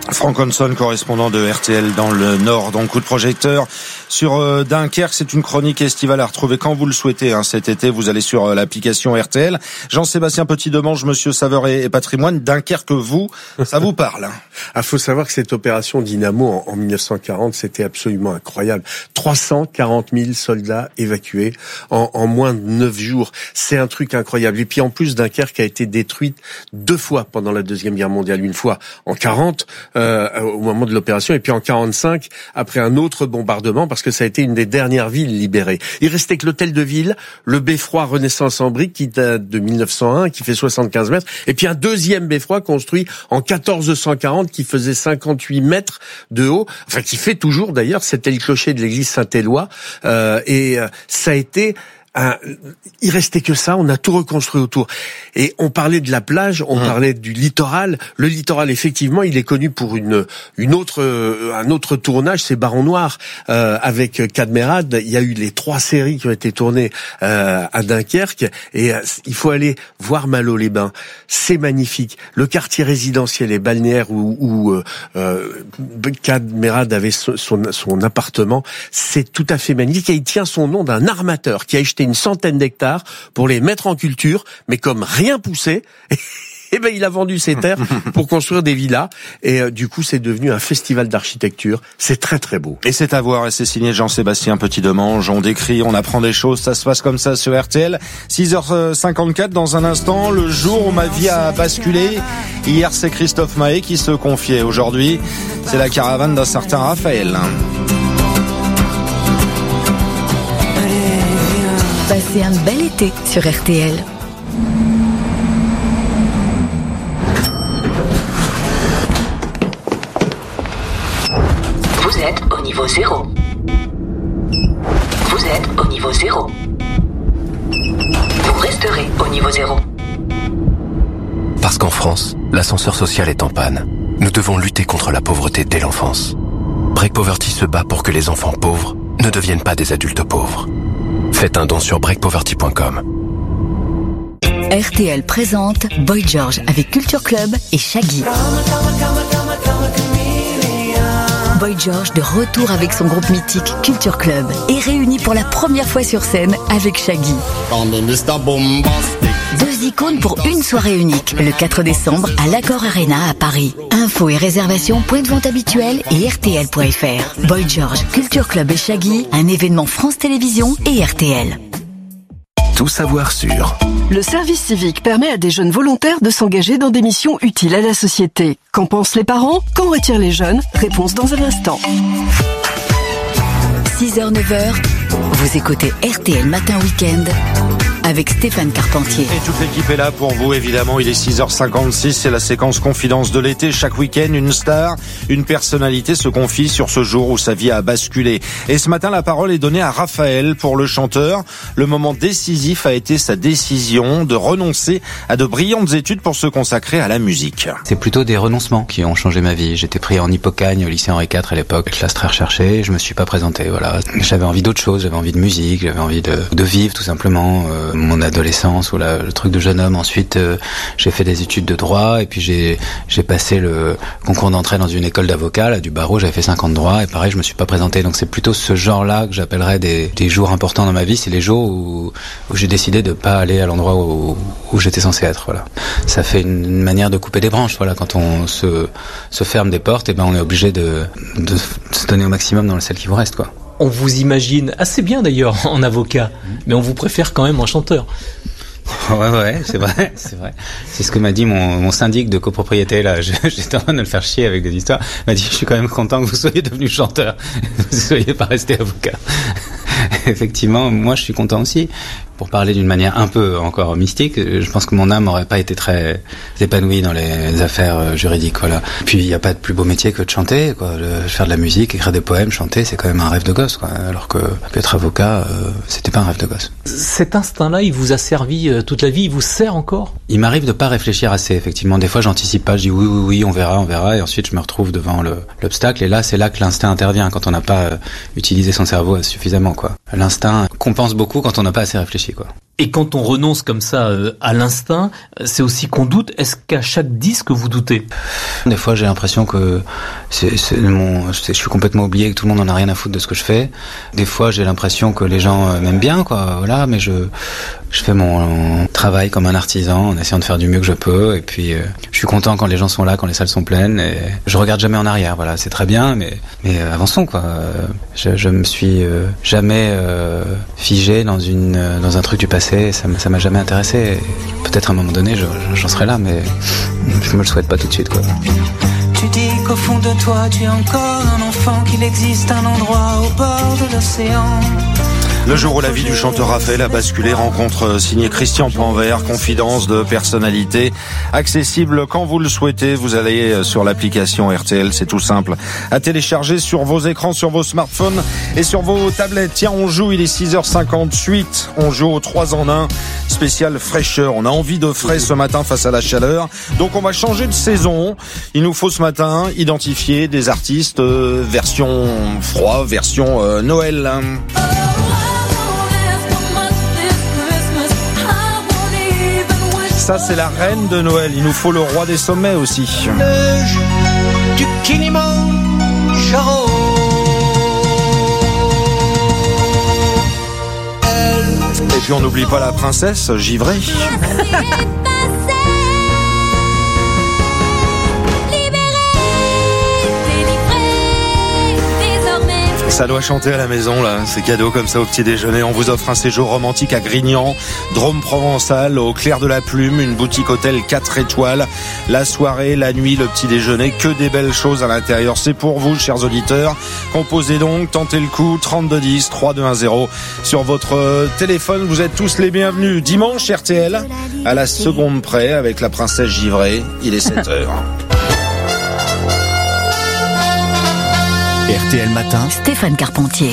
S1: Franck Hanson, correspondant de R T L dans le Nord, donc coup de projecteur sur euh, Dunkerque. C'est une chronique estivale à retrouver quand vous le souhaitez. Hein, cet été, vous allez sur euh, l'application R T L. Jean-Sébastien Petit-Demange, Monsieur Saveur et, et Patrimoine, Dunkerque, vous, ça vous parle?
S2: Ah, faut savoir que cette opération Dynamo en, en mille neuf cent quarante, c'était absolument incroyable. trois cent quarante mille soldats évacués en, en moins de neuf jours. C'est un truc incroyable. Et puis en plus, Dunkerque a été détruite deux fois pendant la Deuxième Guerre mondiale. Une fois en quarante, euh, au moment de l'opération, et puis en quarante-cinq, après un autre bombardement, parce que ça a été une des dernières villes libérées. Il restait que l'hôtel de ville, le beffroi Renaissance en briques, qui date de mille neuf cent un, qui fait soixante-quinze mètres, et puis un deuxième beffroi construit en quatorze cent quarante, qui faisait cinquante-huit mètres de haut, enfin qui fait toujours d'ailleurs, c'était le clocher de l'église Saint-Éloi, euh, et euh, ça a été un, il restait que ça, on a tout reconstruit autour. Et on parlait de la plage, on mmh. parlait du littoral. Le littoral, effectivement, il est connu pour une une autre un autre tournage, c'est Baron Noir euh, avec Cadmerade. Il y a eu les trois séries qui ont été tournées euh, à Dunkerque, et euh, il faut aller voir Malo-les-Bains. C'est magnifique. Le quartier résidentiel et balnéaire où, où euh, Cadmerade avait son, son son appartement, c'est tout à fait magnifique, et il tient son nom d'un armateur qui a acheté une centaine d'hectares pour les mettre en culture, mais comme rien poussait, eh ben il a vendu ses terres pour construire des villas, et euh, du coup c'est devenu un festival d'architecture. C'est très très beau.
S1: Et c'est à voir, et c'est signé Jean-Sébastien Petit-Demange. On décrit, on apprend des choses, ça se passe comme ça sur R T L. six heures cinquante-quatre dans un instant, le jour où ma vie a basculé. Hier c'est Christophe Mahé qui se confiait. Aujourd'hui c'est la caravane d'un certain Raphaël.
S3: Passez un bel été sur R T L.
S7: Vous êtes au niveau zéro. Vous êtes au niveau zéro. Vous resterez au niveau zéro.
S9: Parce qu'en France, l'ascenseur social est en panne. Nous devons lutter contre la pauvreté dès l'enfance. Break Poverty se bat pour que les enfants pauvres ne deviennent pas des adultes pauvres. Faites un don sur break poverty point com.
S3: R T L présente Boy George avec Culture Club et Shaggy. Boy George de retour avec son groupe mythique Culture Club et réuni pour la première fois sur scène avec Shaggy. Deux icônes pour une soirée unique, le quatre décembre à l'Accor Arena à Paris. Infos et réservations, point de vente habituel et R T L point F R. Boy George, Culture Club et Shaggy, un événement France Télévisions et R T L.
S9: Tout savoir sur.
S24: Le service civique permet à des jeunes volontaires de s'engager dans des missions utiles à la société. Qu'en pensent les parents? Qu'en retirent les jeunes? Réponse dans un instant.
S3: six heures neuf heures, vous écoutez R T L Matin Week-end avec Stéphane Carpentier.
S1: Et toute l'équipe est là pour vous, évidemment. Il est six heures cinquante-six, c'est la séquence confidence de l'été. Chaque week-end, une star, une personnalité se confie sur ce jour où sa vie a basculé. Et ce matin, la parole est donnée à Raphaël. Pour le chanteur, le moment décisif a été sa décision de renoncer à de brillantes études pour se consacrer à la musique.
S25: C'est plutôt des renoncements qui ont changé ma vie. J'étais pris en Hippocagne au lycée Henri quatre à l'époque, classe très recherchée. Je me suis pas présenté, voilà. J'avais envie d'autre chose, j'avais envie de musique, j'avais envie de, de vivre tout simplement. Euh, mon adolescence ou la, le truc de jeune homme. Ensuite, euh, j'ai fait des études de droit et puis j'ai j'ai passé le concours d'entrée dans une école d'avocat, là, du barreau. J'avais fait cinq ans de droit et pareil, je me suis pas présenté. Donc c'est plutôt ce genre-là que j'appellerais des, des jours importants dans ma vie. C'est les jours où, où j'ai décidé de pas aller à l'endroit où, où j'étais censé être. Voilà. Ça fait une, une manière de couper des branches. Voilà, quand on se se ferme des portes, et ben on est obligé de de se donner au maximum dans celle qui vous reste, quoi.
S26: On vous imagine assez bien d'ailleurs en avocat, mais on vous préfère quand même en chanteur.
S25: Ouais, ouais, c'est vrai, c'est vrai. C'est ce que m'a dit mon, mon syndic de copropriété, là. J'étais en train de le faire chier avec des histoires. Il m'a dit, je suis quand même content que vous soyez devenu chanteur. Vous ne soyez pas resté avocat. Effectivement, moi, je suis content aussi. Pour parler d'une manière un peu encore mystique, je pense que mon âme n'aurait pas été très épanouie dans les affaires juridiques, voilà. Puis il n'y a pas de plus beau métier que de chanter, quoi. Le, faire de la musique, écrire des poèmes, chanter, c'est quand même un rêve de gosse, quoi. Alors que être avocat, euh, c'était pas un rêve de gosse.
S26: Cet instinct-là, il vous a servi euh, toute la vie, il vous sert encore?
S25: Il m'arrive de pas réfléchir assez, effectivement. Des fois, j'anticipe pas, je dis oui, oui, oui, on verra, on verra, et ensuite je me retrouve devant le, l'obstacle, et là, c'est là que l'instinct intervient, quand on n'a pas euh, utilisé son cerveau suffisamment, quoi. L'instinct compense beaucoup quand on n'a pas assez réfléchi, quoi.
S26: Et quand on renonce comme ça euh, à l'instinct, c'est aussi qu'on doute. Est-ce qu'à chaque disque vous doutez?
S25: Des fois, j'ai l'impression que c'est, c'est mon, c'est, je suis complètement oublié, que tout le monde en a rien à foutre de ce que je fais. Des fois, j'ai l'impression que les gens euh, m'aiment bien, quoi. Voilà, mais je, je fais mon travail comme un artisan, en essayant de faire du mieux que je peux. Et puis, euh, je suis content quand les gens sont là, quand les salles sont pleines. Et je regarde jamais en arrière. Voilà, c'est très bien, mais, mais euh, avançons, quoi. Je, je me suis euh, jamais euh, figé dans une, dans un truc du passé. Ça, ça m'a jamais intéressé. Peut-être à un moment donné, je, j'en serai là, mais je me le souhaite pas tout de suite, quoi.
S4: Tu dis qu'au fond de toi, tu es encore un enfant, qu'il existe un endroit au bord de l'océan.
S1: Le jour où la vie du chanteur Raphaël a basculé, rencontre signée Christian Panvert, confidence de personnalité, accessible quand vous le souhaitez. Vous allez sur l'application R T L, c'est tout simple, à télécharger sur vos écrans, sur vos smartphones et sur vos tablettes. Tiens, on joue, il est six heures cinquante-huit, on joue au trois en un, spécial fraîcheur. On a envie de frais ce matin face à la chaleur, donc on va changer de saison. Il nous faut ce matin identifier des artistes euh, version froid, version euh, Noël. Ça, c'est la reine de Noël. Il nous faut le roi des sommets aussi.
S4: Neige du Kilimanjaro.
S1: Et puis on n'oublie pas la princesse givrée. Ça doit chanter à la maison, là. C'est cadeau comme ça au petit déjeuner. On vous offre un séjour romantique à Grignan, Drôme provençal, au clair de la plume, une boutique hôtel quatre étoiles. La soirée, la nuit, le petit déjeuner, que des belles choses à l'intérieur. C'est pour vous, chers auditeurs. Composez donc, tentez le coup, trente-deux dix, trois deux un zéro. Sur votre téléphone, vous êtes tous les bienvenus. Dimanche, R T L, à la seconde près, avec la princesse givrée. Il est sept heures.
S5: R T L Matin,
S3: Stéphane Carpentier.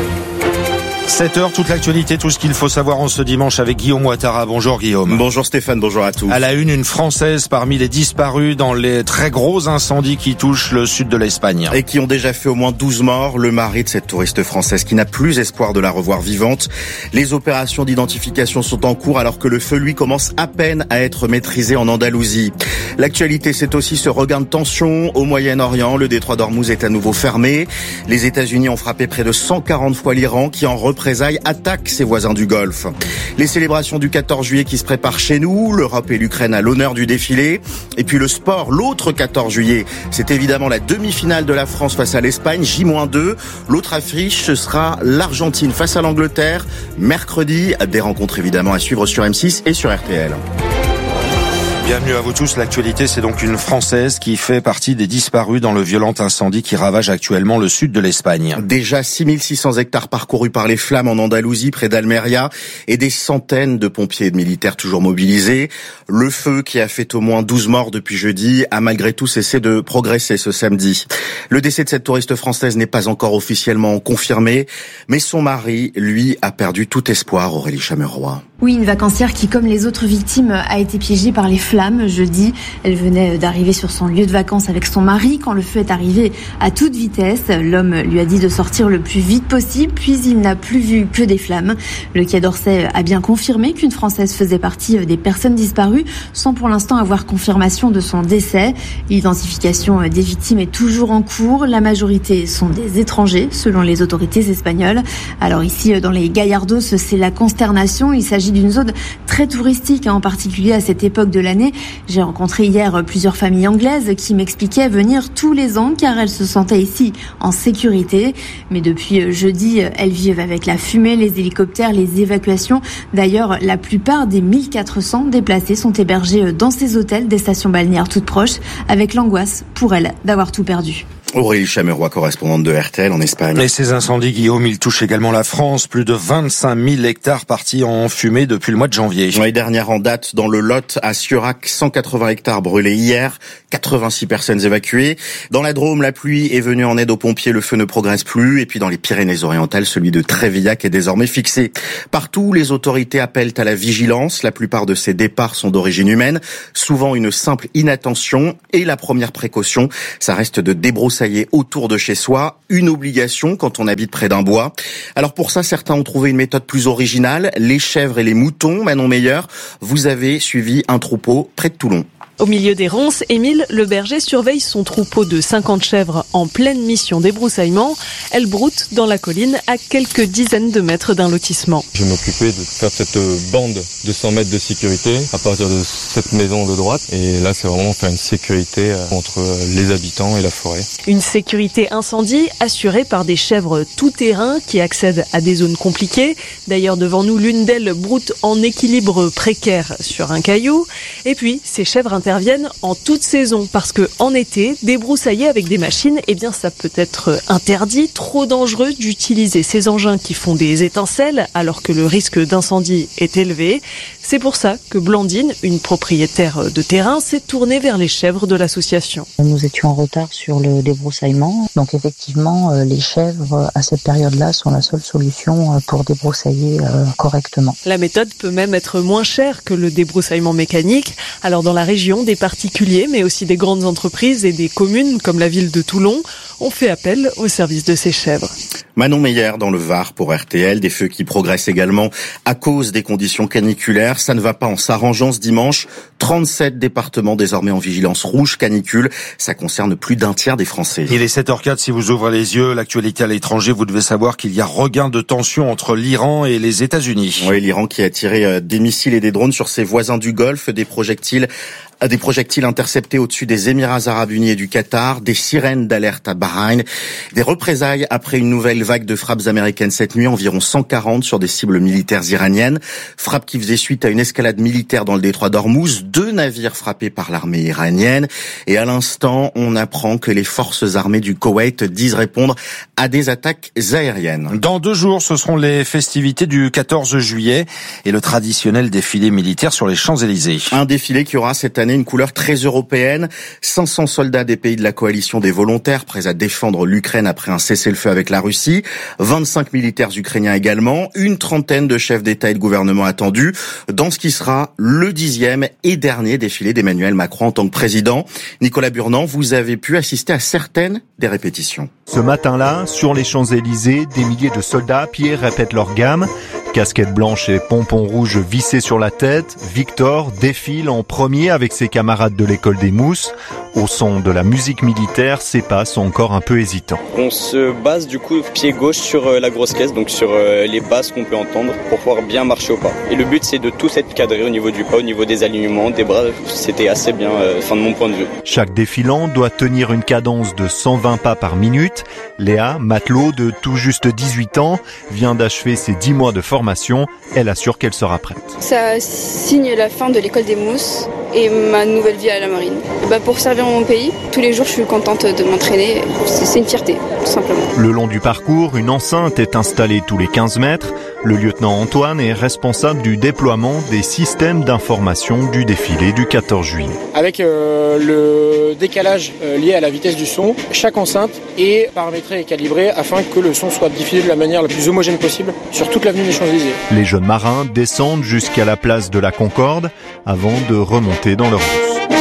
S1: sept heures, toute l'actualité, tout ce qu'il faut savoir en ce dimanche avec Guillaume Ouattara. Bonjour Guillaume.
S6: Bonjour Stéphane, bonjour à tous.
S1: À la une, une Française parmi les disparus dans les très gros incendies qui touchent le sud de l'Espagne.
S6: Et qui ont déjà fait au moins douze morts. Le mari de cette touriste française qui n'a plus espoir de la revoir vivante. Les opérations d'identification sont en cours alors que le feu, lui, commence à peine à être maîtrisé en Andalousie. L'actualité, c'est aussi ce regain de tension au Moyen-Orient. Le détroit d'Ormuz est à nouveau fermé. Les États-Unis ont frappé près de cent quarante fois l'Iran qui en représailles attaque ses voisins du Golfe. Les célébrations du quatorze juillet qui se préparent chez nous, l'Europe et l'Ukraine à l'honneur du défilé. Et puis le sport, l'autre quatorze juillet, c'est évidemment la demi-finale de la France face à l'Espagne, J moins deux. L'autre affiche, ce sera l'Argentine face à l'Angleterre, mercredi. Des rencontres évidemment à suivre sur M six et sur R T L.
S1: Bienvenue à vous tous. L'actualité, c'est donc une Française qui fait partie des disparus dans le violent incendie qui ravage actuellement le sud de l'Espagne.
S6: Déjà six mille six cents hectares parcourus par les flammes en Andalousie, près d'Almeria, et des centaines de pompiers et de militaires toujours mobilisés. Le feu, qui a fait au moins douze morts depuis jeudi, a malgré tout cessé de progresser ce samedi. Le décès de cette touriste française n'est pas encore officiellement confirmé, mais son mari, lui, a perdu tout espoir, Aurélie Chameroy.
S8: Oui, une vacancière qui, comme les autres victimes, a été piégée par les flammes jeudi. Elle venait d'arriver sur son lieu de vacances avec son mari quand le feu est arrivé à toute vitesse. L'homme lui a dit de sortir le plus vite possible, puis il n'a plus vu que des flammes. Le Quai d'Orsay a bien confirmé qu'une Française faisait partie des personnes disparues, sans pour l'instant avoir confirmation de son décès. L'identification des victimes est toujours en cours. La majorité sont des étrangers, selon les autorités espagnoles. Alors ici, dans les Gallardos, c'est la consternation. Il s'agit d'une zone très touristique, en particulier à cette époque de l'année. J'ai rencontré hier plusieurs familles anglaises qui m'expliquaient venir tous les ans car elles se sentaient ici en sécurité. Mais depuis jeudi, elles vivent avec la fumée, les hélicoptères, les évacuations. D'ailleurs, la plupart des mille quatre cents déplacés sont hébergés dans ces hôtels des stations balnéaires toutes proches, avec l'angoisse pour elles d'avoir tout perdu.
S6: Aurélie Chameroy, correspondante de R T L en Espagne.
S1: Et ces incendies, Guillaume, ils touchent également la France. Plus de vingt-cinq mille hectares partis en fumée depuis le mois de janvier.
S6: Les dernières en date dans le Lot, à Siurac, cent quatre-vingts hectares brûlés hier, quatre-vingt-six personnes évacuées. Dans la Drôme, la pluie est venue en aide aux pompiers, le feu ne progresse plus. Et puis dans les Pyrénées-Orientales, celui de Trévillac est désormais fixé. Partout, les autorités appellent à la vigilance. La plupart de ces départs sont d'origine humaine, souvent une simple inattention. Et la première précaution, ça reste de débroussailler débroussailler autour de chez soi, une obligation quand on habite près d'un bois. Alors pour ça, certains ont trouvé une méthode plus originale, les chèvres et les moutons. Manon Meyer, vous avez suivi un troupeau près de Toulon.
S5: Au milieu des ronces, Émile, le berger, surveille son troupeau de cinquante chèvres en pleine mission débroussaillement. Elles broutent dans la colline à quelques dizaines de mètres d'un lotissement.
S12: Je m'occupais de faire cette bande de cent mètres de sécurité à partir de cette maison de droite. Et là, c'est vraiment faire une sécurité entre les habitants et la forêt.
S5: Une sécurité incendie assurée par des chèvres tout-terrain qui accèdent à des zones compliquées. D'ailleurs, devant nous, l'une d'elles broute en équilibre précaire sur un caillou. Et puis, ces chèvres interviennent en toute saison parce que en été, débroussailler avec des machines, eh bien ça peut être interdit, trop dangereux d'utiliser ces engins qui font des étincelles alors que le risque d'incendie est élevé. C'est pour ça que Blandine, une propriétaire de terrain, s'est tournée vers les chèvres de l'association.
S13: Nous étions en retard sur le débroussaillement, donc effectivement les chèvres à cette période-là sont la seule solution pour débroussailler correctement.
S5: La méthode peut même être moins chère que le débroussaillement mécanique. Alors dans la région, des particuliers, mais aussi des grandes entreprises et des communes comme la ville de Toulon ont fait appel au service de ces chèvres.
S6: Manon Meyer dans le Var pour R T L, des feux qui progressent également à cause des conditions caniculaires. Ça ne va pas en s'arrangeant ce dimanche. trente-sept départements désormais en vigilance rouge canicule. Ça concerne plus d'un tiers des Français.
S1: Il est sept heures zéro quatre, si vous ouvrez les yeux, l'actualité à l'étranger, vous devez savoir qu'il y a regain de tension entre l'Iran et les États-Unis.
S6: Oui, l'Iran qui a tiré des missiles et des drones sur ses voisins du Golfe, des projectiles Des projectiles interceptés au-dessus des Émirats Arabes Unis et du Qatar, des sirènes d'alerte à Bahreïn, des représailles après une nouvelle vague de frappes américaines cette nuit, environ cent quarante sur des cibles militaires iraniennes. Frappes qui faisaient suite à une escalade militaire dans le détroit d'Ormuz, deux navires frappés par l'armée iranienne. Et à l'instant, on apprend que les forces armées du Koweït disent répondre à des attaques aériennes.
S1: Dans deux jours, ce seront les festivités du quatorze juillet et le traditionnel défilé militaire sur les Champs-Élysées.
S6: Un défilé qui aura cette année une couleur très européenne. cinq cents soldats des pays de la coalition des volontaires prêts à défendre l'Ukraine après un cessez-le-feu avec la Russie. vingt-cinq militaires ukrainiens également. Une trentaine de chefs d'État et de gouvernement attendus dans ce qui sera le dixième et dernier défilé d'Emmanuel Macron en tant que président. Nicolas Burnand, vous avez pu assister à certaines des répétitions.
S14: Ce matin-là, sur les Champs-Élysées, des milliers de soldats à pied répètent leur gamme. Casquette blanche et pompons rouges vissés sur la tête, Victor défile en premier avec ses camarades de l'école des Mousses. Au son de la musique militaire, ses pas sont encore un peu hésitants.
S15: On se base du coup pied gauche sur la grosse caisse, donc sur les basses qu'on peut entendre pour pouvoir bien marcher au pas. Et le but c'est de tous être cadré au niveau du pas, au niveau des alignements, des bras, c'était assez bien, enfin de mon point de vue.
S14: Chaque défilant doit tenir une cadence de cent vingt pas par minute. Léa, matelot de tout juste dix-huit ans, vient d'achever ses dix mois de formation. Elle assure qu'elle sera prête.
S20: Ça signe la fin de l'école des Mousses et ma nouvelle vie à la marine. Bah pour servir mon pays, tous les jours je suis contente de m'entraîner, c'est une fierté tout simplement.
S14: Le long du parcours, une enceinte est installée tous les quinze mètres. Le lieutenant Antoine est responsable du déploiement des systèmes d'information du défilé du quatorze juillet.
S27: Avec euh, le décalage euh, lié à la vitesse du son, chaque enceinte est paramétrée et calibrée afin que le son soit diffusé de la manière la plus homogène possible sur toute l'avenue des Champs-Élysées.
S14: Les jeunes marins descendent jusqu'à la place de la Concorde avant de remonter dans leur bus.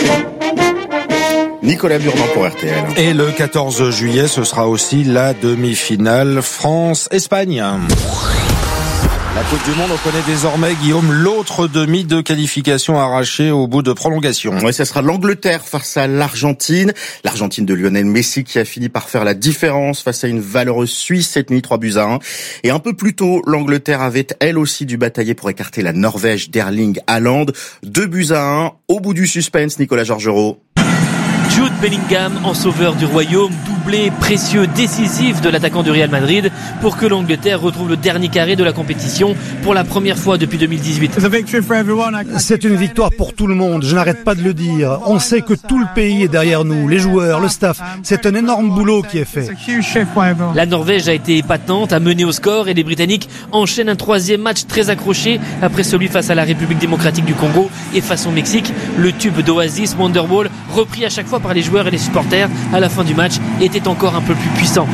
S6: Nicolas Burnand pour R T L.
S1: Et le quatorze juillet, ce sera aussi la demi-finale France-Espagne. La Coupe du Monde, on connaît désormais, Guillaume, l'autre demi de qualification arrachée au bout de prolongation.
S6: Oui, ça sera l'Angleterre face à l'Argentine. L'Argentine de Lionel Messi qui a fini par faire la différence face à une valeureuse Suisse cette nuit, trois buts à un. Et un peu plus tôt, l'Angleterre avait elle aussi dû batailler pour écarter la Norvège d'Erling Haaland. Deux buts à un. Au bout du suspense, Nicolas Georgerot.
S28: Jude Bellingham en sauveur du royaume, doublé précieux, décisif de l'attaquant du Real Madrid pour que l'Angleterre retrouve le dernier carré de la compétition pour la première fois depuis deux mille dix-huit.
S29: C'est une victoire pour tout le monde, je n'arrête pas de le dire. On sait que tout le pays est derrière nous, les joueurs, le staff. C'est un énorme boulot qui est fait.
S28: La Norvège a été épatante, a mené au score et les Britanniques enchaînent un troisième match très accroché après celui face à la République démocratique du Congo et face au Mexique. Le tube d'Oasis, Wonderwall, repris à chaque fois par les joueurs et les supporters à la fin du match, était encore un peu plus puissant.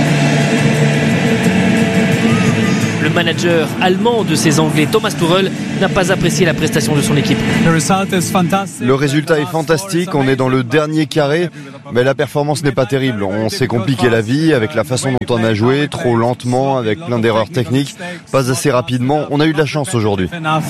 S28: Le manager allemand de ces Anglais, Thomas Tuchel, n'a pas apprécié la prestation de son équipe.
S10: Le résultat est fantastique, on est dans le dernier carré, mais la performance n'est pas terrible. On s'est compliqué la vie avec la façon dont on a joué, trop lentement, avec plein d'erreurs techniques, pas assez rapidement. On a eu de la chance aujourd'hui.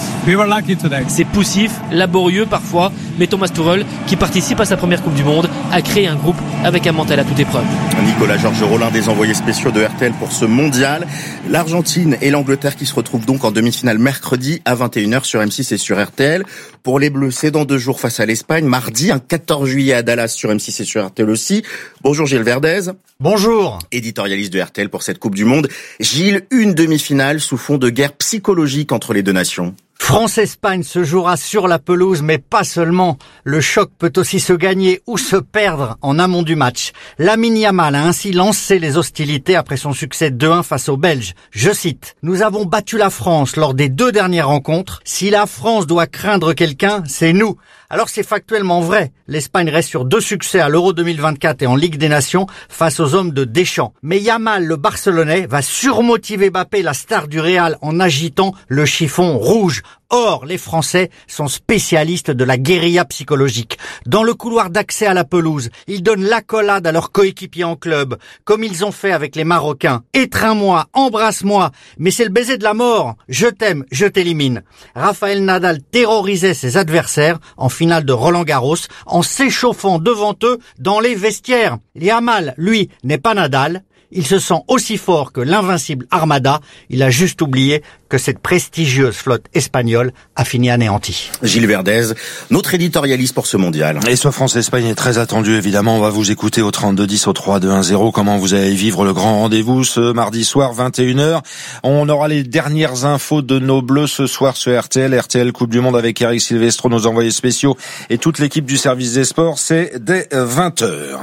S28: C'est poussif, laborieux parfois, mais Thomas Tuchel, qui participe à sa première Coupe du Monde, a créé un groupe avec un mental à toute épreuve.
S6: Nicolas Georges Rollin, des envoyés spéciaux de R T L pour ce mondial. L'Argentine et l'Angleterre qui se retrouvent donc en demi-finale mercredi à vingt et une heures sur M six et sur R T L. Pour les Bleus, c'est dans deux jours face à l'Espagne. Mardi, un quatorze juillet à Dallas sur M six et sur R T L aussi. Bonjour Gilles Verdez.
S11: Bonjour.
S6: Éditorialiste de R T L pour cette Coupe du Monde. Gilles, une demi-finale sous fond de guerre psychologique entre les deux nations.
S11: France-Espagne se jouera sur la pelouse, mais pas seulement. Le choc peut aussi se gagner ou se perdre en amont du match. Lamine Yamal a ainsi lancé les hostilités après son succès deux un face aux Belges. Je cite, « Nous avons battu la France lors des deux dernières rencontres. Si la France doit craindre quelqu'un, c'est nous. » Alors c'est factuellement vrai. L'Espagne reste sur deux succès à l'Euro deux mille vingt-quatre et en Ligue des Nations face aux hommes de Deschamps. Mais Yamal, le Barcelonais, va surmotiver Mbappé, la star du Real, en agitant le chiffon rouge. Or, les Français sont spécialistes de la guérilla psychologique. Dans le couloir d'accès à la pelouse, ils donnent l'accolade à leurs coéquipiers en club, comme ils ont fait avec les Marocains. Étreins-moi, embrasse-moi, mais c'est le baiser de la mort. Je t'aime, je t'élimine. Rafael Nadal terrorisait ses adversaires en finale de Roland-Garros en s'échauffant devant eux dans les vestiaires. Yamal, lui, n'est pas Nadal. Il se sent aussi fort que l'invincible Armada. Il a juste oublié que cette prestigieuse flotte espagnole a fini anéantie.
S6: Gilles Verdez, notre éditorialiste pour ce mondial.
S1: Et ce France-Espagne est très attendu, évidemment. On va vous écouter au trente-deux dix, au trois deux un zéro. Comment vous allez vivre le grand rendez-vous ce mardi soir, vingt et une heures. On aura les dernières infos de nos Bleus ce soir sur R T L. R T L Coupe du Monde avec Eric Silvestro, nos envoyés spéciaux et toute l'équipe du service des sports. C'est dès vingt heures.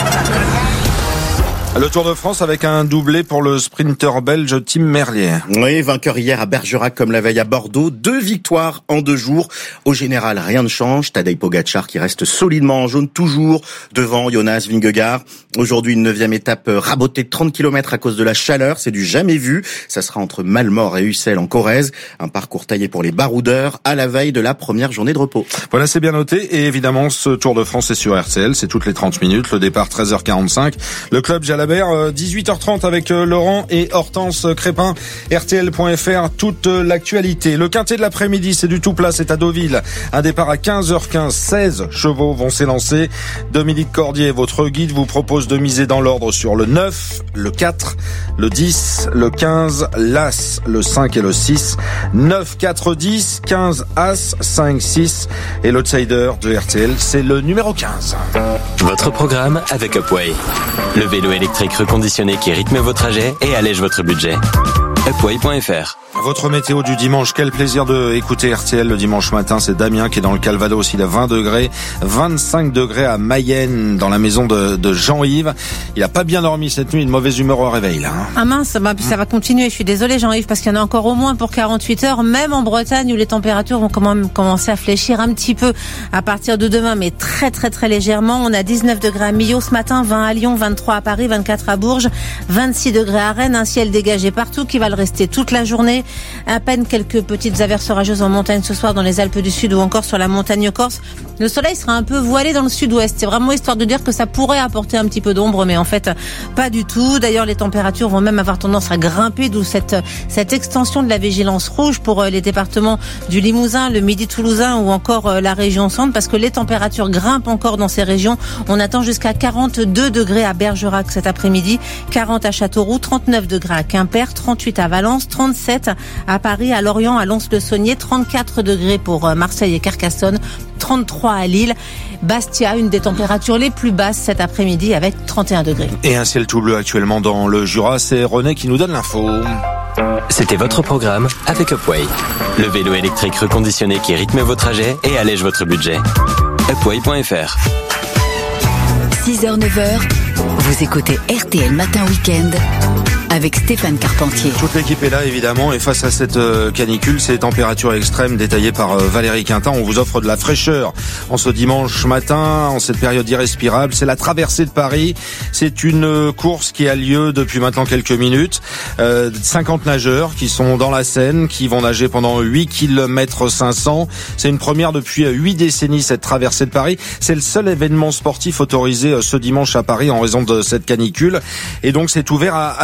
S1: Le Tour de France avec un doublé pour le sprinter belge Tim Merlier.
S6: Oui, vainqueur hier à Bergerac comme la veille à Bordeaux. Deux victoires en deux jours. Au général, rien ne change. Tadej Pogacar qui reste solidement en jaune, toujours devant Jonas Vingegaard. Aujourd'hui, une neuvième étape rabotée de trente kilomètres à cause de la chaleur. C'est du jamais vu. Ça sera entre Malmort et Ussel en Corrèze. Un parcours taillé pour les baroudeurs à la veille de la première journée de repos.
S1: Voilà, c'est bien noté. Et évidemment, ce Tour de France est sur R T L. C'est toutes les trente minutes. Le départ treize heures quarante-cinq. Le club Jalabert, dix-huit heures trente avec Laurent et Hortense Crépin. R T L point F R, toute l'actualité. Le quintet de l'après-midi, c'est du tout plat, c'est à Deauville. Un départ à quinze heures quinze. seize chevaux vont s'élancer. Dominique Cordier, votre guide, vous propose de miser dans l'ordre sur le neuf, le quatre, le dix, le quinze, l'As, le cinq et le six. neuf, quatre, dix, quinze, As, cinq, six. Et l'outsider de R T L, c'est le numéro quinze.
S16: Votre programme avec Upway. Le vélo électrique reconditionné qui rythme vos trajets et allège votre budget. upway point F R.
S1: Votre météo du dimanche, quel plaisir de écouter R T L le dimanche matin. C'est Damien qui est dans le Calvados, il a vingt degrés, vingt-cinq degrés à Mayenne, dans la maison de, de Jean-Yves. Il a pas bien dormi cette nuit, une mauvaise humeur au réveil là. Hein.
S17: Ah mince, bah, ça va continuer. Je suis désolée Jean-Yves parce qu'il y en a encore au moins pour quarante-huit heures, même en Bretagne où les températures vont quand même commencer à fléchir un petit peu à partir de demain, mais très très très légèrement. On a dix-neuf degrés à Millau ce matin, vingt à Lyon, vingt-trois à Paris, vingt-quatre à Bourges, vingt-six degrés à Rennes, un ciel dégagé partout qui va le rester toute la journée. À peine quelques petites averses orageuses en montagne ce soir dans les Alpes du Sud ou encore sur la montagne corse. Le soleil sera un peu voilé dans le sud-ouest. C'est vraiment histoire de dire que ça pourrait apporter un petit peu d'ombre, mais en fait, pas du tout. D'ailleurs, les températures vont même avoir tendance à grimper, d'où cette, cette extension de la vigilance rouge pour les départements du Limousin, le Midi toulousain ou encore la région centre, parce que les températures grimpent encore dans ces régions. On attend jusqu'à quarante-deux degrés à Bergerac cet après-midi, quarante à Châteauroux, trente-neuf degrés à Quimper, trente-huit à Valence, trente-sept à Paris, à Lorient, à Lons-le-Saunier, trente-quatre degrés pour Marseille et Carcassonne, trente-trois à Lille. Bastia, une des températures les plus basses cet après-midi avec trente et un degrés.
S1: Et un ciel tout bleu actuellement dans le Jura, c'est René qui nous donne l'info.
S16: C'était votre programme avec Upway. Le vélo électrique reconditionné qui rythme vos trajets et allège votre budget. upway point F R.
S3: six heures neuf heures, Vous écoutez R T L Matin Week-end avec Stéphane Carpentier.
S1: Toute l'équipe est là évidemment et face à cette euh, canicule, ces températures extrêmes détaillées par euh, Valérie Quintin, on vous offre de la fraîcheur en ce dimanche matin, en cette période irrespirable. C'est la traversée de Paris. C'est une euh, course qui a lieu depuis maintenant quelques minutes. Euh, cinquante nageurs qui sont dans la Seine, qui vont nager pendant huit kilomètres cinq cents. C'est une première depuis huit décennies, cette traversée de Paris. C'est le seul événement sportif autorisé euh, ce dimanche à Paris en raison de cette canicule. Et donc c'est ouvert à